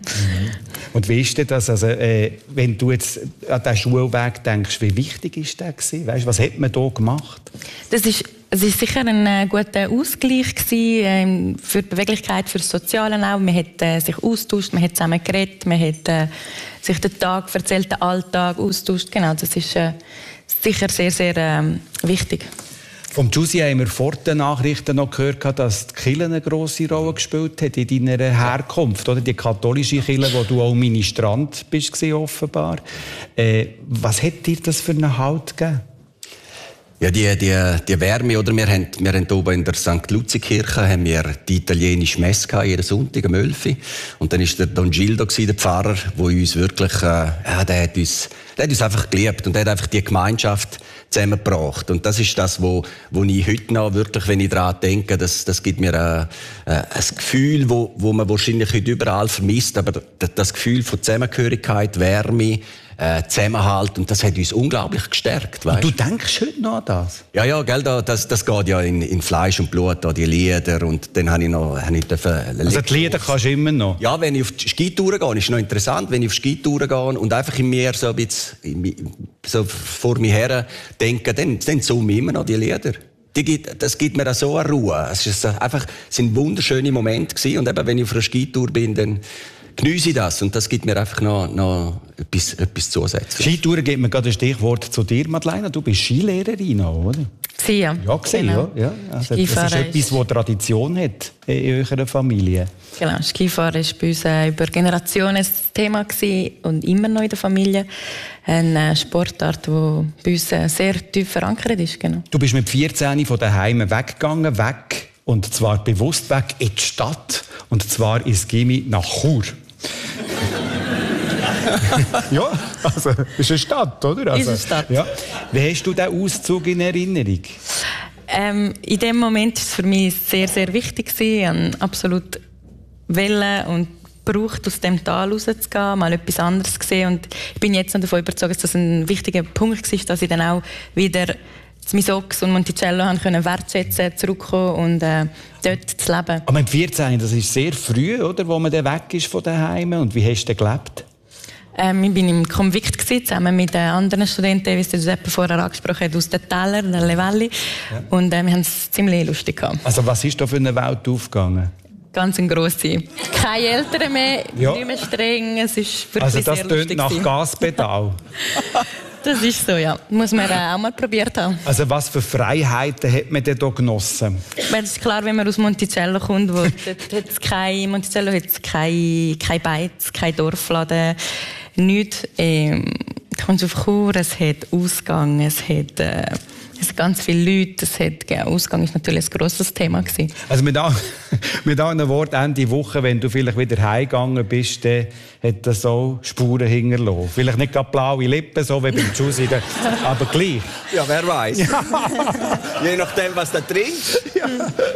Und wie ist denn das? Also, äh, wenn du jetzt an diesen Schulweg denkst, wie wichtig ist der gewesen? Weißt, was hat man da gemacht? Das ist, es ist sicher ein äh, guter Ausgleich gewesen, ähm, für die Beweglichkeit, für das Soziale auch. Man hat äh, sich austauscht, man hat zusammen geredet, man hat äh, sich den Tag erzählt, den Alltag austauscht. Genau, das ist äh, sicher sehr, sehr ähm, wichtig. Vom Giussi haben wir vor den Nachrichten noch gehört, dass die Kirche eine grosse Rolle gespielt hat in deiner Herkunft, oder? Die katholische Kirche, wo du auch Ministrant bist, offenbar. Äh, was hat dir das für einen Halt gegeben? Ja, die, die, die Wärme, oder? Wir haben, wir haben oben in der Sankt Luzi-Kirche haben wir die italienische Messe gehabt, jeden Sonntag um elf Uhr. Und dann war der Don Gildo, der Pfarrer, der uns wirklich, äh, ja, der hat uns, der hat uns einfach geliebt und der hat einfach die Gemeinschaft zusammengebracht. Und das ist das, wo, wo ich heute noch wirklich, wenn ich daran denke, das, das gibt mir ein, ein Gefühl, wo, wo man wahrscheinlich heute überall vermisst, aber das Gefühl von Zusammengehörigkeit, Wärme, äh, Zusammenhalt, und das hat uns unglaublich gestärkt. Weißt? Du denkst heute noch an das? Ja, ja, gell, da, das, das geht ja in, in Fleisch und Blut, da, die Lieder, und dann habe ich noch, habe ich dürfen, Also die Lieder kannst du immer noch? Ja, wenn ich auf die Skitouren gehe, ist noch interessant, wenn ich auf Skitouren gehe und einfach in mir so ein bisschen so vor mir her denke, dann, dann summe ich immer noch die Lieder. Die gibt, das gibt mir auch so eine Ruhe. Es ist einfach, es sind wunderschöne Momente gewesen, und eben, wenn ich auf einer Skitour bin, dann geniesse ich das, und das gibt mir einfach noch, noch etwas, etwas zusätzlich. Skitouren gibt mir gerade ein Stichwort zu dir, Madeleine. Du bist Skilehrerin auch, oder? Sie, ja. Ja, gesehen, Genau. ja. ja. Also, das ist Skifahren etwas, ist- das Tradition hat in eurer Familie. Genau, Skifahren war bei uns äh, über Generationen ein Thema gewesen und immer noch in der Familie. Eine äh, Sportart, die bei uns äh, sehr tief verankert ist. Genau. Du bist mit vierzehn von daheim weggegangen, weg, und zwar bewusst weg in die Stadt, und zwar ins Gimmi nach Chur. Ja, also, das ist eine Stadt, oder? Also, Ist eine Stadt. Ja. Wie hast du diesen Auszug in Erinnerung? Ähm, in dem Moment war es für mich sehr, sehr wichtig gewesen. Ich wollte absolut wollen und braucht, aus dem Tal rauszugehen, mal etwas anderes zu sehen. Und ich bin jetzt noch davon überzeugt, dass das ein wichtiger Punkt war, dass ich dann auch wieder das Misox und Monticello haben können wertschätzen, zurückkommen und äh, dort zu leben. Aber mit vierzehn, das ist sehr früh, oder, wo man dann weg ist von daheim. Und wie hast du gelebt? Ähm, ich war im Konvikt gewesen, zusammen mit äh, anderen Studenten, wie es der Giuseppe vorher angesprochen hat, aus den Tälern, der Levalli. Ja. Und äh, wir haben es ziemlich lustig gehabt. Also was ist da für eine Welt aufgegangen? Ganz eine grosse. Keine Eltern mehr, Ja. nicht mehr streng. Es ist wirklich Also das sehr tönt lustig nach gewesen. Gaspedal. Das ist so, ja. Muss man auch mal probiert haben. Also was für Freiheiten hat man denn hier genossen? Weil es ist klar, wenn man aus Monticello kommt, wo dort hat es kein Monticello hat es kein, kein Beiz, kein Dorfladen, nichts. Ähm, du kommst auf Chur, es hat Ausgang, es hat... Äh, Es sind ganz viele Leute, das hat, ja, Ausgang war natürlich ein grosses Thema gewesen. Also mit, an, mit anderen Worten, Ende Woche, wenn du vielleicht wieder heimgegangen bist, dann hat das auch Spuren hinterlassen. Vielleicht nicht gerade blaue Lippen, so wie beim Jussi, aber gleich. Ja, wer weiß. Ja. Je nachdem, was da trinkt. Ja.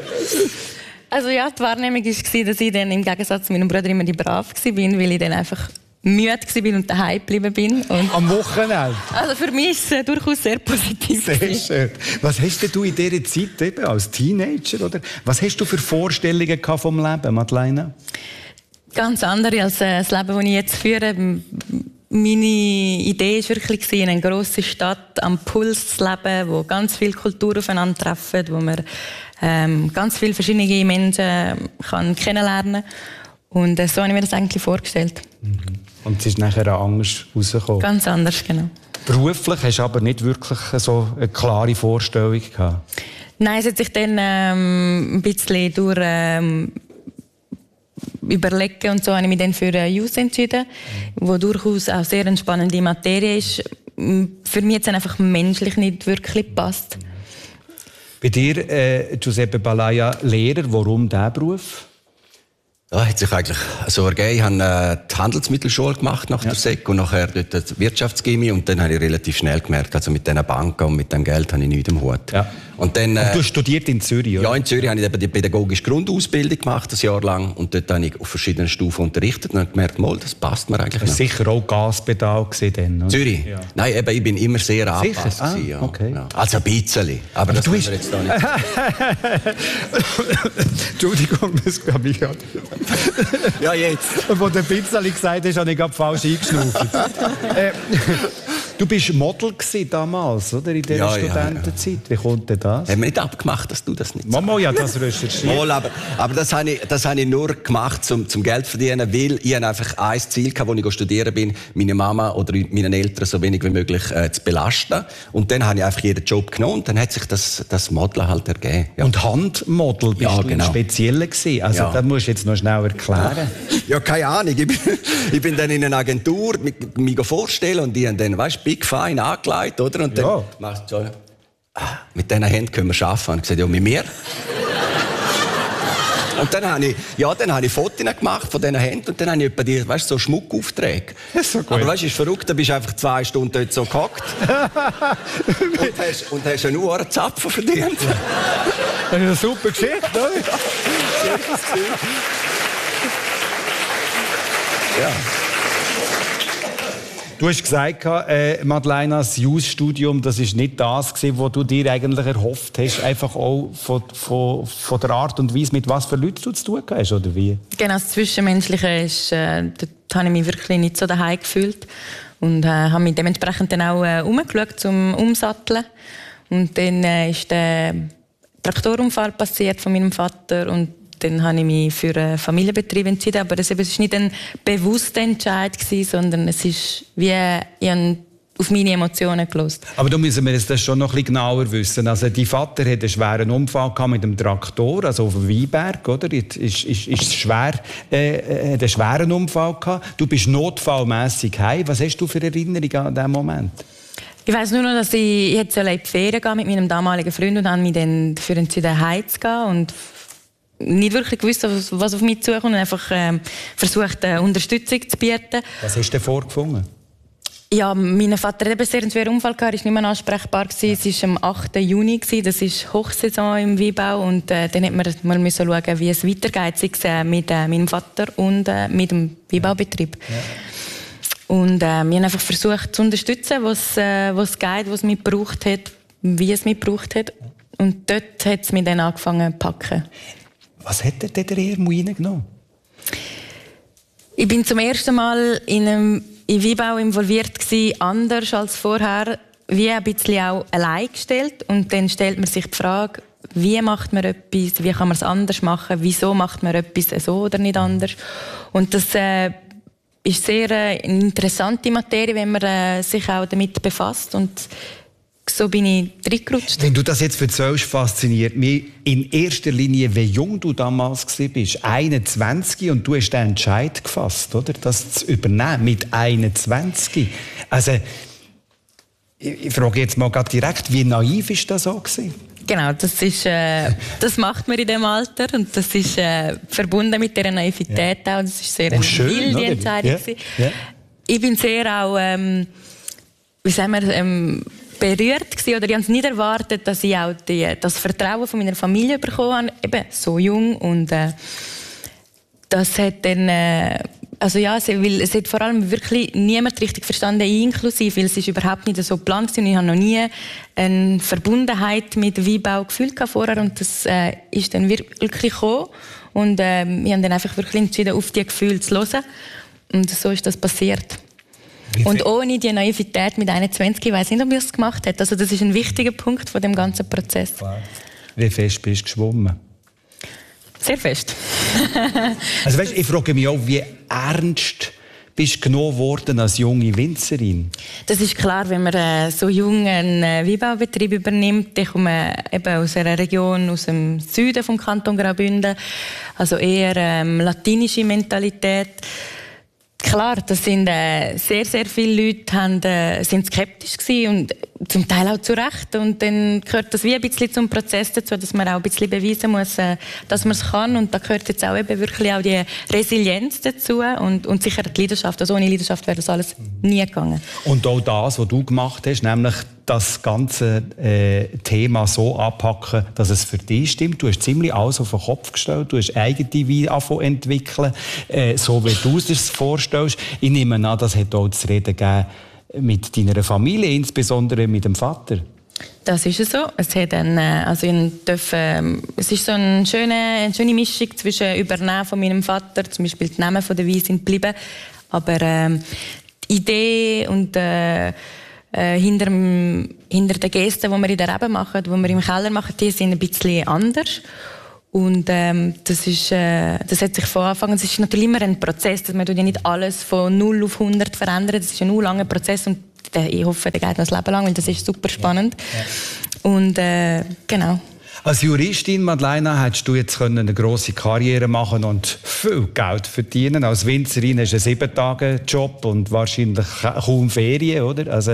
Also ja, die Wahrnehmung war, dass ich dann im Gegensatz zu meinem Bruder immer die brav war, weil ich dann einfach müde war und daheim geblieben bin. Und am Wochenende? Also für mich ist es durchaus sehr positiv. Sehr schön. Was hast du in dieser Zeit eben als Teenager? Oder? Was hast du für Vorstellungen vom Leben, Madeleine? Ganz andere als das Leben, das ich jetzt führe. Meine Idee war wirklich, in einer grossen Stadt am Puls zu leben, wo ganz viele Kulturen aufeinandertreffen, wo man ähm, ganz viele verschiedene Menschen kann kennenlernen kann. Und äh, so habe ich mir das eigentlich vorgestellt. Mhm. Und es ist nachher anders rausgekommen? Ganz anders, genau. Beruflich hast du aber nicht wirklich so eine klare Vorstellung gehabt? Nein, es hat sich dann ähm, ein bisschen durch ähm, Überlegen und so habe ich mich dann für äh, Youth entschieden, mhm. wo durchaus auch sehr eine spannende Materie ist. Für mich hat es einfach menschlich nicht wirklich gepasst. Mhm. Bei dir, äh, Giuseppe Balaya, Lehrer, warum dieser Beruf? Ja, hat sich eigentlich so ergeben. Ich habe äh, die Handelsmittelschule gemacht nach ja. der Sek und nachher dort die Wirtschaftsgymnasium und dann habe ich relativ schnell gemerkt, also mit diesen Banken und mit dem Geld habe ich nichts im Hut. Ja. Und dann, äh, und du hast studiert in Zürich, oder? Ja, in Zürich habe ich eben die pädagogische Grundausbildung gemacht, ein Jahr lang, und dort habe ich auf verschiedenen Stufen unterrichtet und habe gemerkt, mal, das passt mir eigentlich nicht. Das war sicher auch Gaspedal dann, oder? Zürich? Ja. Nein, eben, ich bin immer sehr angepasst. Ah, gewesen, ja. Okay. Ja. Also ein bisschen, aber, aber das tun wir jetzt da nicht. Entschuldigung, das glaube ich. Ja, jetzt. Und als du ein bisschen gesagt hast, habe ich gerade falsch eingeschnauft. äh, du warst Model damals, oder? In dieser ja, Studentenzeit. Ja, ja. Wie kommt denn das? Haben wir nicht abgemacht, dass du das nicht sagst? Mama, ja, das recherchiert. Mal, aber, aber das habe ich, das habe ich nur gemacht, zum, zum Geld zu verdienen, weil ich einfach ein Ziel hatte, als ich studieren bin, meine Mama oder meine Eltern so wenig wie möglich äh, zu belasten. Und dann habe ich einfach jeden Job genommen und dann hat sich das, das Modeln halt ergeben. Ja. Und Handmodel bist ja, du genau. Spezielle gewesen. Also ja. Das musst du jetzt noch schnell erklären. Ja, keine Ahnung. Ich bin, ich bin dann in einer Agentur, mich vorstellen und die haben dann, weißt, Big Fine angelegt, oder? Und dann ja. machst du so, ah, mit diesen Händen können wir arbeiten. Und ich gesagt, ja, mit mir. Und dann habe ich, ja, dann habe ich Fotos gemacht von diesen Händen und dann habe ich etwa die, weißt, so Schmuckaufträge. So aber weißt du, ist verrückt, da bist du einfach zwei Stunden dort so gehockt und hast, und hast einen Uhrenzapfen verdient. Das ist eine super Geschichte, oder? Ja. Du hast gesagt, äh, Madeleine, das Youth-Studium, das war nicht das, was du dir eigentlich erhofft hast, einfach auch von, von, von der Art und Weise, mit was für Leuten du zu tun hast, oder wie? Genau, das Zwischenmenschliche ist, äh, dort habe ich mich wirklich nicht so daheim gefühlt und äh, habe mich dementsprechend dann auch äh, umgeschaut zum Umsatteln. Und dann äh, ist der Traktorunfall passiert von meinem Vater und dann habe ich mich für einen Familienbetrieb entschieden, aber es war nicht ein bewusster Entscheid, sondern es ist wie ich habe auf meine Emotionen gehört. Aber da müssen wir das schon noch ein bisschen genauer wissen. Also dein Vater hatte einen schweren Unfall mit dem Traktor, also auf dem Weinberg, oder? Ist, ist, ist schwer, äh, einen schweren Unfall gehabt. Du bist notfallmässig heim. Was hast du für Erinnerungen an diesen Moment? Ich weiss nur noch, dass ich jetzt in die Ferien gehen mit meinem damaligen Freund und habe mich dann dafür entschieden, heimzugehen und nicht wirklich gewusst, was auf mich zukommt und einfach äh, versucht, äh, Unterstützung zu bieten. Was hast du denn vorgefunden? Ja, mein Vater hatte sehr einen schweren Unfall, er war nicht mehr ansprechbar. Ja. Es war am achten Juni, das ist Hochsaison im Weinbau und äh, dann musste man mal schauen, wie es weitergeht, sei es äh, mit äh, meinem Vater und äh, mit dem Weinbaubetrieb. Ja. Ja. Und äh, wir haben einfach versucht zu unterstützen, was äh, was geht, was es mich gebraucht hat, wie es mich gebraucht hat. Und dort hat es mich dann angefangen zu packen. Was hat der der Ermuine genommen? Ich bin zum ersten Mal in einem in Weinbau involviert gewesen, anders als vorher, wie ein bisschen auch allein gestellt. Und dann stellt man sich die Frage, wie macht man etwas, wie kann man es anders machen, wieso macht man etwas so oder nicht anders. Und das äh, ist sehr äh, eine interessante Materie, wenn man äh, sich auch damit befasst. Und so bin ich reingerutscht. Wenn du das jetzt erzählst, fasziniert mich in erster Linie, wie jung du damals warst. einundzwanzig, und du hast den Entscheid gefasst, oder? Das zu übernehmen mit einundzwanzig. Also, ich, ich frage jetzt mal gerade direkt, wie naiv ist das so gewesen? Genau, das, ist, äh, das macht man in diesem Alter und das ist äh, verbunden mit dieser Naivität ja. auch. Das ist sehr oh, eine schön, wilde Entscheidung. Ja. Ja. Ich bin sehr auch, ähm, wie sagen wir, ähm, berührt gewesen, oder ich habe es nicht erwartet, dass ich auch die, das Vertrauen von meiner Familie bekommen habe, eben so jung, und äh, das hat dann, äh, also ja, es, weil es hat vor allem wirklich niemand richtig verstanden, inklusive, weil es ist überhaupt nicht so geplant und ich habe noch nie eine Verbundenheit mit Weinbau gefühlt vorher, und das äh, ist dann wirklich gekommen, und äh, ich habe dann einfach wirklich entschieden, auf die Gefühle zu hören, und so ist das passiert. Und ohne die Naivität mit einundzwanzig, ich weiss nicht, ob ich es gemacht hätte. Also das ist ein wichtiger Punkt von dem ganzen Prozess. Wie fest bist du geschwommen? Sehr fest. Also weißt, ich frage mich auch, wie ernst bist du genommen worden als junge Winzerin? Das ist klar, wenn man äh, so jung einen äh, Weinbaubetrieb übernimmt. Ich komme eben aus einer Region aus dem Süden vom Kanton Graubünden, also eher ähm, latinische Mentalität. Klar, das sind äh, sehr, sehr viele Leute haben, äh, sind skeptisch gewesen und zum Teil auch zu Recht. Und dann gehört das wie ein bisschen zum Prozess dazu, dass man auch ein bisschen beweisen muss, äh, dass man es kann. Und da gehört jetzt auch eben wirklich auch die Resilienz dazu und, und sicher die Leidenschaft. Also ohne Leidenschaft wäre das alles nie gegangen. Und auch das, was du gemacht hast, nämlich das ganze äh, Thema so anpacken, dass es für dich stimmt. Du hast ziemlich alles auf den Kopf gestellt. Du hast eigene Weine angefangen entwickeln, äh, so wie du es dir vorstellst. Ich nehme an, das hat auch zu reden gegeben mit deiner Familie, insbesondere mit dem Vater. Das ist es so. Es hat ein, also ich dürfen, es ist so eine schöne, eine schöne Mischung zwischen Übernehmen von meinem Vater, zum Beispiel die Namen von der Weine sind geblieben, aber ähm, die Idee und äh, Äh, hinter, hinter den Gesten, die wir in der Rebe machen, die wir im Keller machen, die sind ein bisschen anders. Und ähm, das, ist, äh, das hat sich von Anfang an, es ist natürlich immer ein Prozess, dass man ja nicht alles von null auf hundert verändert. Das ist ein langer Prozess und der, ich hoffe, der geht noch das Leben lang, weil das ist super spannend. Ja. Ja. Und äh, genau. Als Juristin, Madeleine, hättest du jetzt eine grosse Karriere machen und viel Geld verdienen. Als Winzerin hast du einen sieben-Tage-Job und wahrscheinlich kaum Ferien, oder? Also,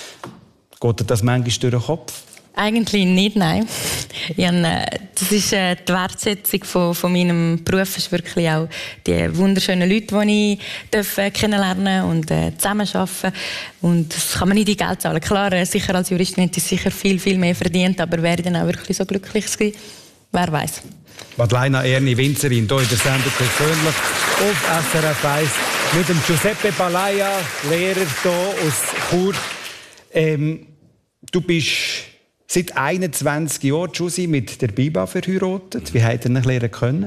geht dir das manchmal durch den Kopf? Eigentlich nicht, nein. Ich habe, das ist äh, die Wertschätzung von, von meinem Beruf, ist wirklich auch die wunderschönen Leute, die ich darf, äh, kennenlernen und äh, zusammenarbeiten. Und das kann man nicht in Geld zahlen. Klar, äh, sicher als Juristin hätte ich sicher viel, viel mehr verdient, aber wäre ich dann auch wirklich so glücklich gewesen? Wer weiß. Madeleine Erni, Winzerin, hier in der Sendung persönlich auf S R F eins mit dem Giuseppe Balaya, Lehrer hier aus Chur. Ähm, du bist seit einundzwanzig Jahren, Giussi, mit der Biba verheiratet. Wie habt ihr euch lernen können?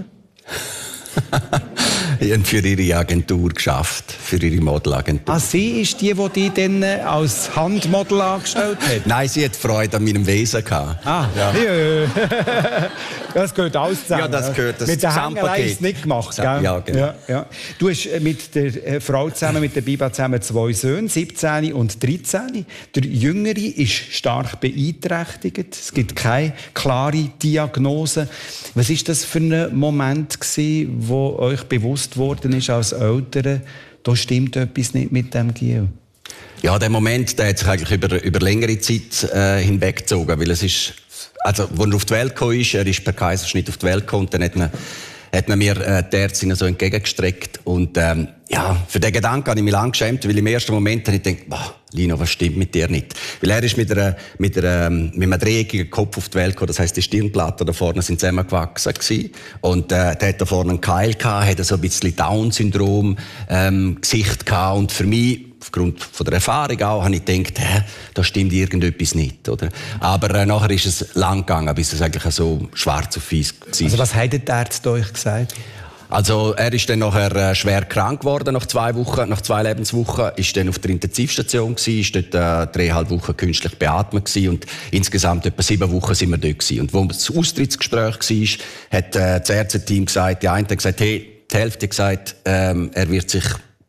Ich habe für ihre Agentur geschafft, für ihre Modelagentur. Ah, sie ist die, die dich dann als Handmodel angestellt hat? Nein, sie hat Freude an meinem Wesen gehabt. Ah, ja. ja. Das gehört alles zusammen. Ja, das gehört das mit der Hängelei ist es nicht gemacht, gell? Ja, genau. Ja, ja. Du hast mit der Frau zusammen, mit der Biba zusammen zwei Söhne, siebzehn und dreizehn. Der Jüngere ist stark beeinträchtigt. Es gibt keine klare Diagnose. Was war das für ein Moment gewesen, wo euch bewusst worden ist als Eltern, da stimmt etwas nicht mit dem Gil? Ja, der Moment, der hat sich eigentlich über, über längere Zeit äh, hinweggezogen, weil es ist, also, als er auf die Welt gekommen ist, er ist per Kaiserschnitt auf die Welt gekommen, dann hat man, hat man mir äh, die Ärztin so entgegengestreckt und ähm, ja, für den Gedanken habe ich mich lange geschämt, weil im ersten Moment habe ich gedacht, boah, Lino, was stimmt mit dir nicht? Weil er ist mit, einer, mit, einer, mit einem dreieckigen Kopf auf die Welt gekommen, das heisst, die Stirnplatten da vorne sind zusammengewachsen gewesen. Und äh, der hat da vorne einen Keil gehabt, hatte so ein bisschen Down-Syndrom, ähm, Gesicht gehabt und für mich, aufgrund von der Erfahrung auch, habe ich gedacht, hä, da stimmt irgendetwas nicht, oder? Aber äh, nachher ist es lang gegangen, bis es eigentlich so schwarz auf weiß war. Also was haben die Ärzte euch gesagt? Also er ist dann nachher äh, schwer krank geworden nach zwei Wochen, nach zwei Lebenswochen, ist dann auf der Intensivstation gewesen, ist dort äh, dreieinhalb Wochen künstlich beatmet gewesen und insgesamt etwa sieben Wochen sind wir dort gewesen. Und wo das Austrittsgespräch war, hat äh, das Ärzteteam gesagt, die eine hat gesagt, hey, die Hälfte hat gesagt, ähm, er wird sich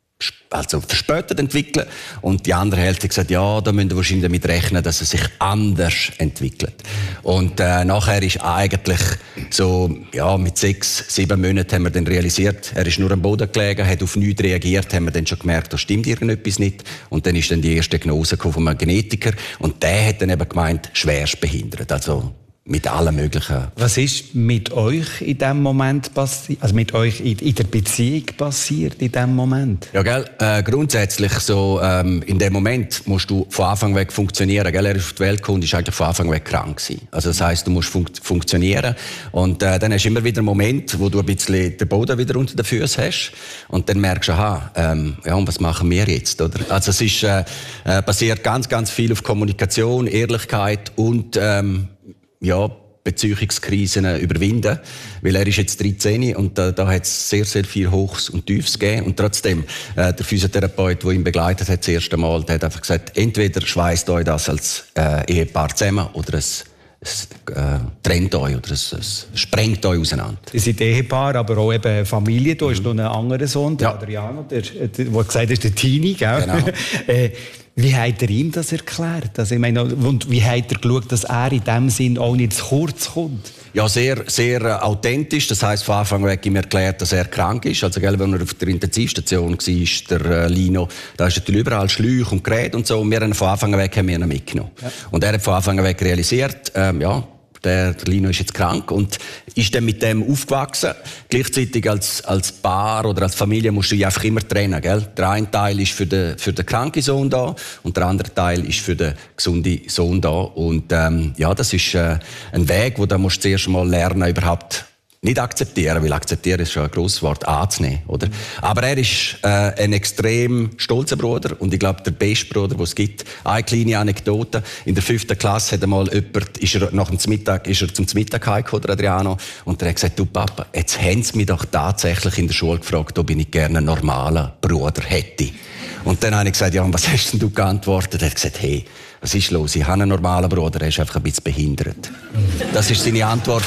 also verspätet entwickeln. Und die andere Hälfte hat gesagt, ja, da müssen wir wahrscheinlich damit rechnen, dass es sich anders entwickelt. Und äh, nachher ist eigentlich so, ja, mit sechs, sieben Monaten haben wir dann realisiert, er ist nur am Boden gelegen, hat auf nichts reagiert, haben wir dann schon gemerkt, da stimmt irgendetwas nicht. Und dann ist dann die erste Diagnose von einem Genetiker. Und der hat dann eben gemeint, schwerst behindert. Also, mit allen möglichen. Was ist mit euch in dem Moment passiert? Also mit euch in, in der Beziehung passiert in dem Moment? Ja, gell, äh, grundsätzlich so, ähm, in dem Moment musst du von Anfang weg funktionieren, gell? Er ist auf die Welt gekommen, ist eigentlich von Anfang weg krank gewesen. Also das heisst, du musst fun- funktionieren. Und, äh, dann hast du immer wieder einen Moment, wo du ein bisschen den Boden wieder unter den Füßen hast. Und dann merkst du, aha, ähm, ja, und was machen wir jetzt, oder? Also es ist, äh, äh, basiert ganz, ganz viel auf Kommunikation, Ehrlichkeit und, ähm, ja, Beziehungskrisen überwinden. Weil er ist jetzt dreizehn und da, da hat es sehr, sehr viel Hochs und Tiefs gegeben. Und trotzdem, äh, der Physiotherapeut, der ihn begleitet hat, das erste Mal, der hat einfach gesagt, entweder schweißt euch das als äh, Ehepaar zusammen oder es, es äh, trennt euch oder es, es sprengt euch auseinander. Ihr seid Ehepaar, aber auch eben Familie. Du hast noch einen anderen Sohn, der Ja. Adriano, der, der, der gesagt ist, der Tini, gell? Genau. äh, Wie hat er ihm das erklärt? Also, ich meine, und wie hat er geschaut, dass er in dem Sinn auch nicht zu kurz kommt? Ja, sehr, sehr äh, authentisch. Das heisst, von Anfang weg ihm erklärt, dass er krank ist. Also, gell, wenn er auf der Intensivstation war, der äh, Lino, da ist natürlich überall Schläuche und Geräte und so. Und wir haben von Anfang weg haben wir ihn mitgenommen. Ja. Und er hat von Anfang weg realisiert, ähm, ja, Der, der Lino ist jetzt krank und ist dann mit dem aufgewachsen. Gleichzeitig als, als Paar oder als Familie musst du dich einfach immer trennen, gell? Der eine Teil ist für den, für den kranken Sohn da und der andere Teil ist für den gesunden Sohn da. Und ähm, ja, das ist äh, ein Weg, wo du musst zuerst mal lernen, überhaupt nicht akzeptieren, weil akzeptieren ist schon ein grosses Wort, anzunehmen, oder? Aber er ist äh, ein extrem stolzer Bruder und ich glaube, der beste Bruder, den es gibt. Eine kleine Anekdote. In der fünften Klasse hat einmal jemand, ist er nach dem Mittag, ist er zum Mittag heimgekommen, der Adriano, und er hat gesagt, du Papa, jetzt haben sie mich doch tatsächlich in der Schule gefragt, ob ich nicht gerne einen normalen Bruder hätte. Und dann habe ich gesagt, ja, und was hast denn du geantwortet? Er hat gesagt, hey, was ist los? Ich habe einen normalen Bruder, er ist einfach ein bisschen behindert. Das war seine Antwort.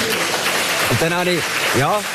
Und dann habe ich, ja, und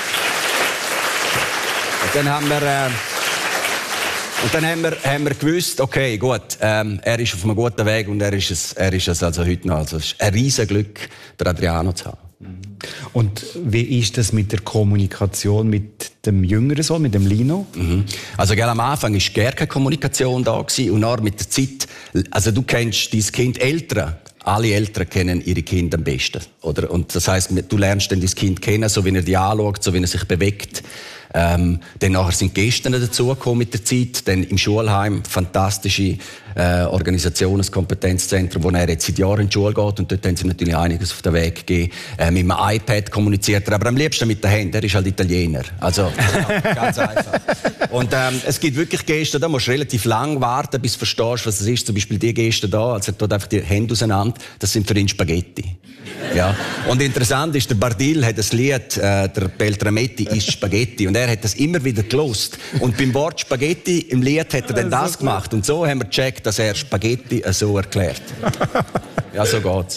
dann haben wir, äh, und dann haben wir, haben wir gewusst, okay, gut, ähm, er ist auf einem guten Weg und er ist es, er ist es also heute noch. Also es ist ein riesen Glück, den Adriano zu haben. Und wie ist das mit der Kommunikation mit dem jüngeren Sohn, mit dem Lino? Mhm. Also, gell, am Anfang war gar keine Kommunikation da gewesen, und dann mit der Zeit, also du kennst dein Kind, Eltern, alle Eltern kennen ihre Kinder am besten, oder? Und das heisst, du lernst dann dein Kind kennen, so wie er dich anschaut, so wie er sich bewegt. Ähm, dann nachher sind Gäste dazugekommen mit der Zeit. Dann im Schulheim fantastische äh, Organisation, das Kompetenzzentrum, wo er jetzt seit Jahren in die Schule geht. Und dort haben sie natürlich einiges auf den Weg gegeben. Äh, mit einem iPad kommuniziert er, aber am liebsten mit den Händen. Er ist halt Italiener. Also, ja, ganz einfach. Und ähm, es gibt wirklich Gäste, da musst du relativ lang warten, bis du verstehst, was es ist. Zum Beispiel die Gäste da, also er tut einfach die Hände auseinander. Das sind für ihn Spaghetti. Ja. Und interessant ist, der Bardil hat ein Lied, äh, der Beltrametti isst Spaghetti. Und er hat das immer wieder gelost. Und beim Wort Spaghetti im Lied hat er dann das gemacht. Und so haben wir gecheckt, dass er Spaghetti so erklärt. Ja, so geht's.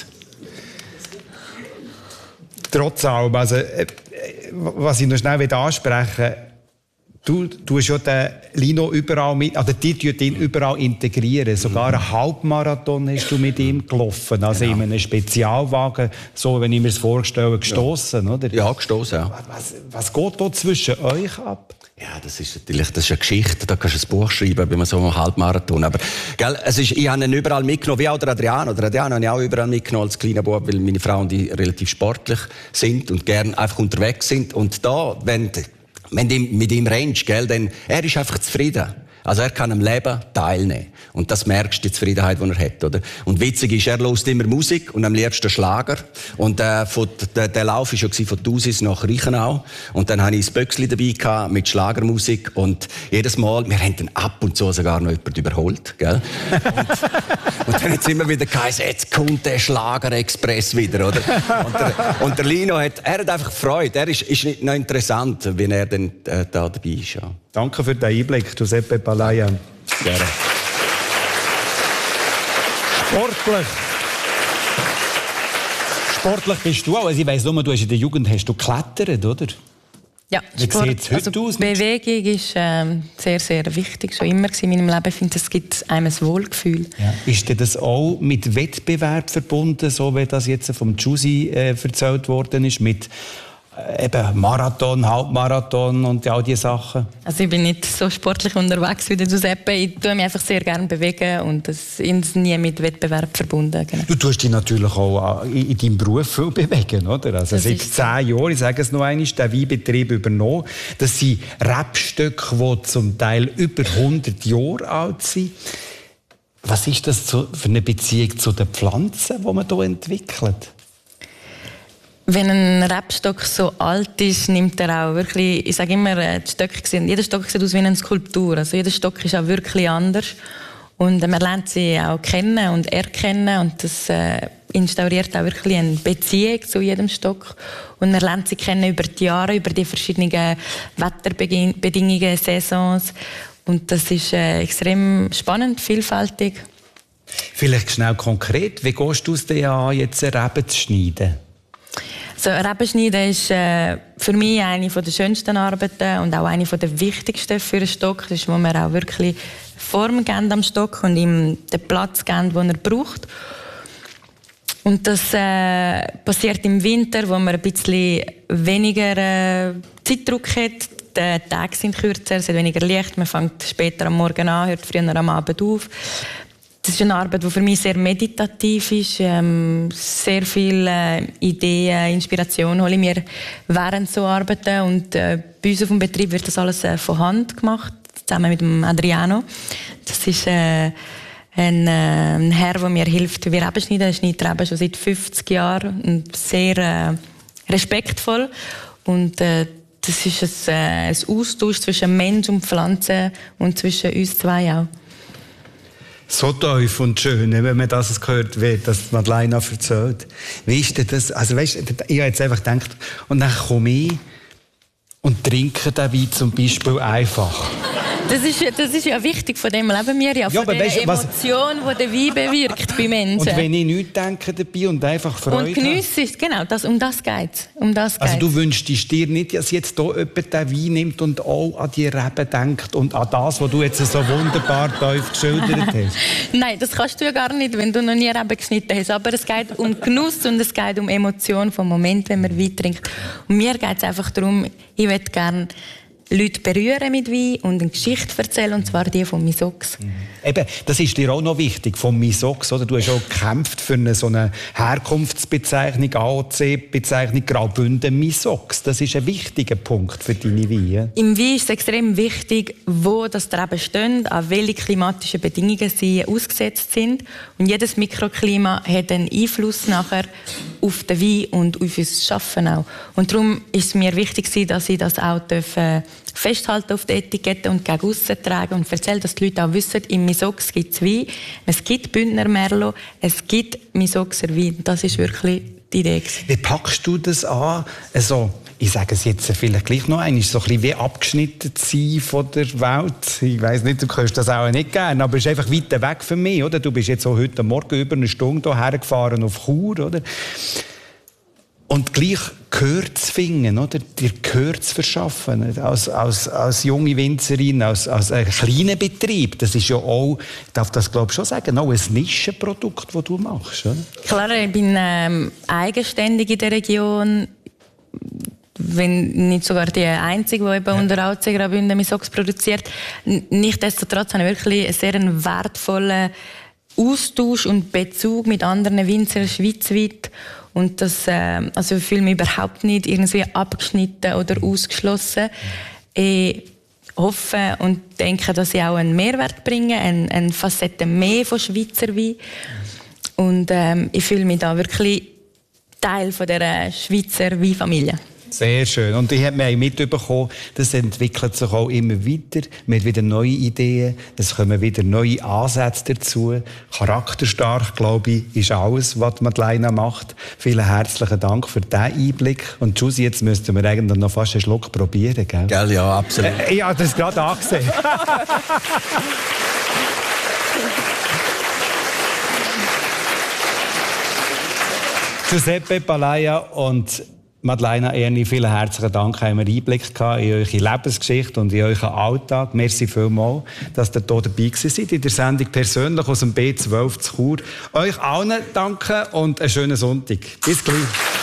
Trotz allem, also, äh, was ich noch schnell ansprechen will, du tust ja den Lino überall mit, also die tun ihn überall integrieren. Sogar einen Halbmarathon hast du mit ihm gelaufen, also genau. In einem Spezialwagen, so, wenn ich mir das vorstelle, gestossen, ja. Oder? Ja, gestossen, ja. Was, was geht da zwischen euch ab? Ja, das ist natürlich, das ist eine Geschichte, da kannst du ein Buch schreiben, bei so einem Halbmarathon. Aber, gell, es ist, ich habe ihn überall mitgenommen, wie auch der Adriano. Der Adriano habe ich auch überall mitgenommen als kleiner Bub, weil meine Frau und ich relativ sportlich sind und gerne einfach unterwegs sind. Und da, wenn, wenn du mit ihm rennst, gell, dann, er ist einfach zufrieden. Also er kann am Leben teilnehmen. Und das merkst du, die Zufriedenheit, die er hat, oder? Und witzig ist, er hört immer Musik und am liebsten Schlager. Und äh, von, der, der Lauf war ja von Thusis nach Reichenau. Und dann hatte ich ein Böckchen dabei gehabt mit Schlagermusik. Und jedes Mal, wir haben dann ab und zu sogar noch jemanden überholt, gell? Und, und dann hat es immer wieder geheißen, jetzt kommt der Schlager-Express wieder, oder? Und der, und der Lino hat, er hat einfach Freude. Er ist, ist nicht noch interessant, wenn er dann äh, da dabei ist, ja. Danke für den Einblick, Giuseppe Palaia. Gerne. Sportlich. Sportlich bist du auch. Also ich weiss nur, du hast in der Jugend hast du geklettert, oder? Ja, Sport, also Bewegung ist ähm, sehr, sehr wichtig, schon immer in meinem Leben. Ich finde, es gibt einem ein Wohlgefühl. Ja. Ist denn das auch mit Wettbewerb verbunden, so wie das jetzt vom Giussi äh, erzählt worden ist, mit äh, eben Marathon, Halbmarathon und all diese Sachen? Also ich bin nicht so sportlich unterwegs wie der Giuseppe. Ich tue mich einfach sehr gerne bewegen und das ist nie mit Wettbewerb verbunden. Genau. Du tust dich natürlich auch in, in deinem Beruf viel bewegen, oder? Also das seit zehn Jahren, ich sage es noch einmal, den Weinbetrieb übernommen. Das sind Rebstöcke, die zum Teil über hundert Jahre alt sind. Was ist das für eine Beziehung zu den Pflanzen, die man hier entwickelt? Wenn ein Rebstock so alt ist, nimmt er auch wirklich, ich sage immer, die Stöcke sehen, jeder Stock sieht aus wie eine Skulptur. Also jeder Stock ist auch wirklich anders. Und man lernt sie auch kennen und erkennen. Und das äh, instauriert auch wirklich eine Beziehung zu jedem Stock. Und man lernt sie kennen über die Jahre, über die verschiedenen Wetterbedingungen, Saisons. Und das ist äh, extrem spannend, vielfältig. Vielleicht schnell konkret, wie gehst du es dir an, jetzt eine Rebe zu schneiden? So, Rebenschneiden ist äh, für mich eine der schönsten Arbeiten und auch eine der wichtigsten für einen Stock. Das ist, wo wir auch wirklich Form geben am Stock und ihm den Platz geben, den er braucht. Und das äh, passiert im Winter, wo man ein bisschen weniger äh, Zeitdruck hat. Die Tage sind kürzer, es hat weniger Licht, man fängt später am Morgen an, hört früher am Abend auf. Das ist eine Arbeit, die für mich sehr meditativ ist. Ähm, sehr viele äh, Ideen, Inspiration hole ich mir während so Arbeiten. Und äh, bei uns auf dem Betrieb wird das alles äh, von Hand gemacht, zusammen mit dem Adriano. Das ist äh, ein, äh, ein Herr, der mir hilft, wie wir Reben schneiden. Er schneidet Reben schon seit fünfzig Jahren und sehr äh, respektvoll. Und äh, das ist ein, äh, ein Austausch zwischen Mensch und Pflanze und zwischen uns zwei auch. So tief und schön, wenn man das gehört, wie das Madeleine erzählt. Wie ist denn das? Also weißt, ich habe jetzt einfach gedacht, und dann komme ich und trinke den Wein zum Beispiel einfach. Das ist, das ist ja wichtig, von dem leben wir ja, von ja, der weißt, Emotion, was... die der Wein bewirkt bei Menschen. Und wenn ich nichts denke dabei und einfach Freude und genieße es, genau, das, um das geht es. Um das also du wünschst dir nicht, dass jetzt hier jemand den Wein nimmt und auch an die Reben denkt und an das, was du jetzt so wunderbar tief geschildert hast? Nein, das kannst du ja gar nicht, wenn du noch nie Reben geschnitten hast. Aber es geht um Genuss und es geht um Emotion vom Moment, wenn man Wein trinkt. Und mir geht es einfach darum, ich möchte gerne Leute berühren mit Wein und eine Geschichte erzählen, und zwar die von Misox. Mhm. Eben, das ist dir auch noch wichtig, von Misox, oder? Du hast auch gekämpft für eine, so eine Herkunftsbezeichnung, A O C-Bezeichnung Graubünden Misox. Das ist ein wichtiger Punkt für deine Weine. Im Wein ist es extrem wichtig, wo das Reben stehen, an welche klimatischen Bedingungen sie ausgesetzt sind. Und jedes Mikroklima hat einen Einfluss nachher auf den Wein und auf unser Schaffen auch. Und darum ist es mir wichtig, dass ich das auch dürfen festhalten auf der Etikette und gegen aussen tragen und erzählen, dass die Leute auch wissen, im Misox gibt es Wein, es gibt Bündner Merlot, es gibt Misoxer Wein. Das ist wirklich die Idee. Wie packst du das an? Also, ich sage es jetzt vielleicht gleich noch einmal, so ein bisschen wie abgeschnitten zu sein von der Welt. Ich weiss nicht, du hörst das auch nicht gerne, aber es ist einfach weiter weg für mich, oder? Du bist jetzt so heute Morgen über eine Stunde hierher gefahren auf Chur, oder? Und gleich Gehör zu finden, oder? Dir Gehör zu verschaffen. Als, als, als junge Winzerin, als, als ein kleiner Betrieb. Das ist ja auch, ich darf das glaube ich schon sagen, auch ein Nischenprodukt, das du machst. Oder? Klar, ich bin ähm, eigenständig in der Region. Wenn nicht sogar die Einzige, die eben ja. unter A O C Graubünden Misox produziert. Nichtsdestotrotz habe ich wirklich einen sehr wertvollen Austausch und Bezug mit anderen Winzern schweizweit. Und das, äh, also ich fühle mich überhaupt nicht irgendwie abgeschnitten oder ausgeschlossen. Ich hoffe und denke, dass ich auch einen Mehrwert bringe, eine, eine Facette mehr von Schweizer Wein. Und ähm, ich fühle mich da wirklich Teil von der Schweizer Weinfamilie. Sehr schön. Und ich habe mitbekommen, das entwickelt sich auch immer weiter. Man hat wieder neue Ideen, es kommen wieder neue Ansätze dazu. Charakterstark, glaube ich, ist alles, was Madeleine macht. Vielen herzlichen Dank für diesen Einblick. Und Giussi, jetzt müssten wir eigentlich noch fast einen Schluck probieren, gell? Gell, ja, absolut. Äh, ich habe das gerade angesehen. Giuseppe Palaia und Madeleine Erni, vielen herzlichen Dank, haben wir Einblick gehabt in eure Lebensgeschichte und in euren Alltag. Merci vielmals, dass ihr hier dabei seid in der Sendung «Persönlich» aus dem B zwölf zu Chur. Euch allen danke und einen schönen Sonntag. Bis gleich.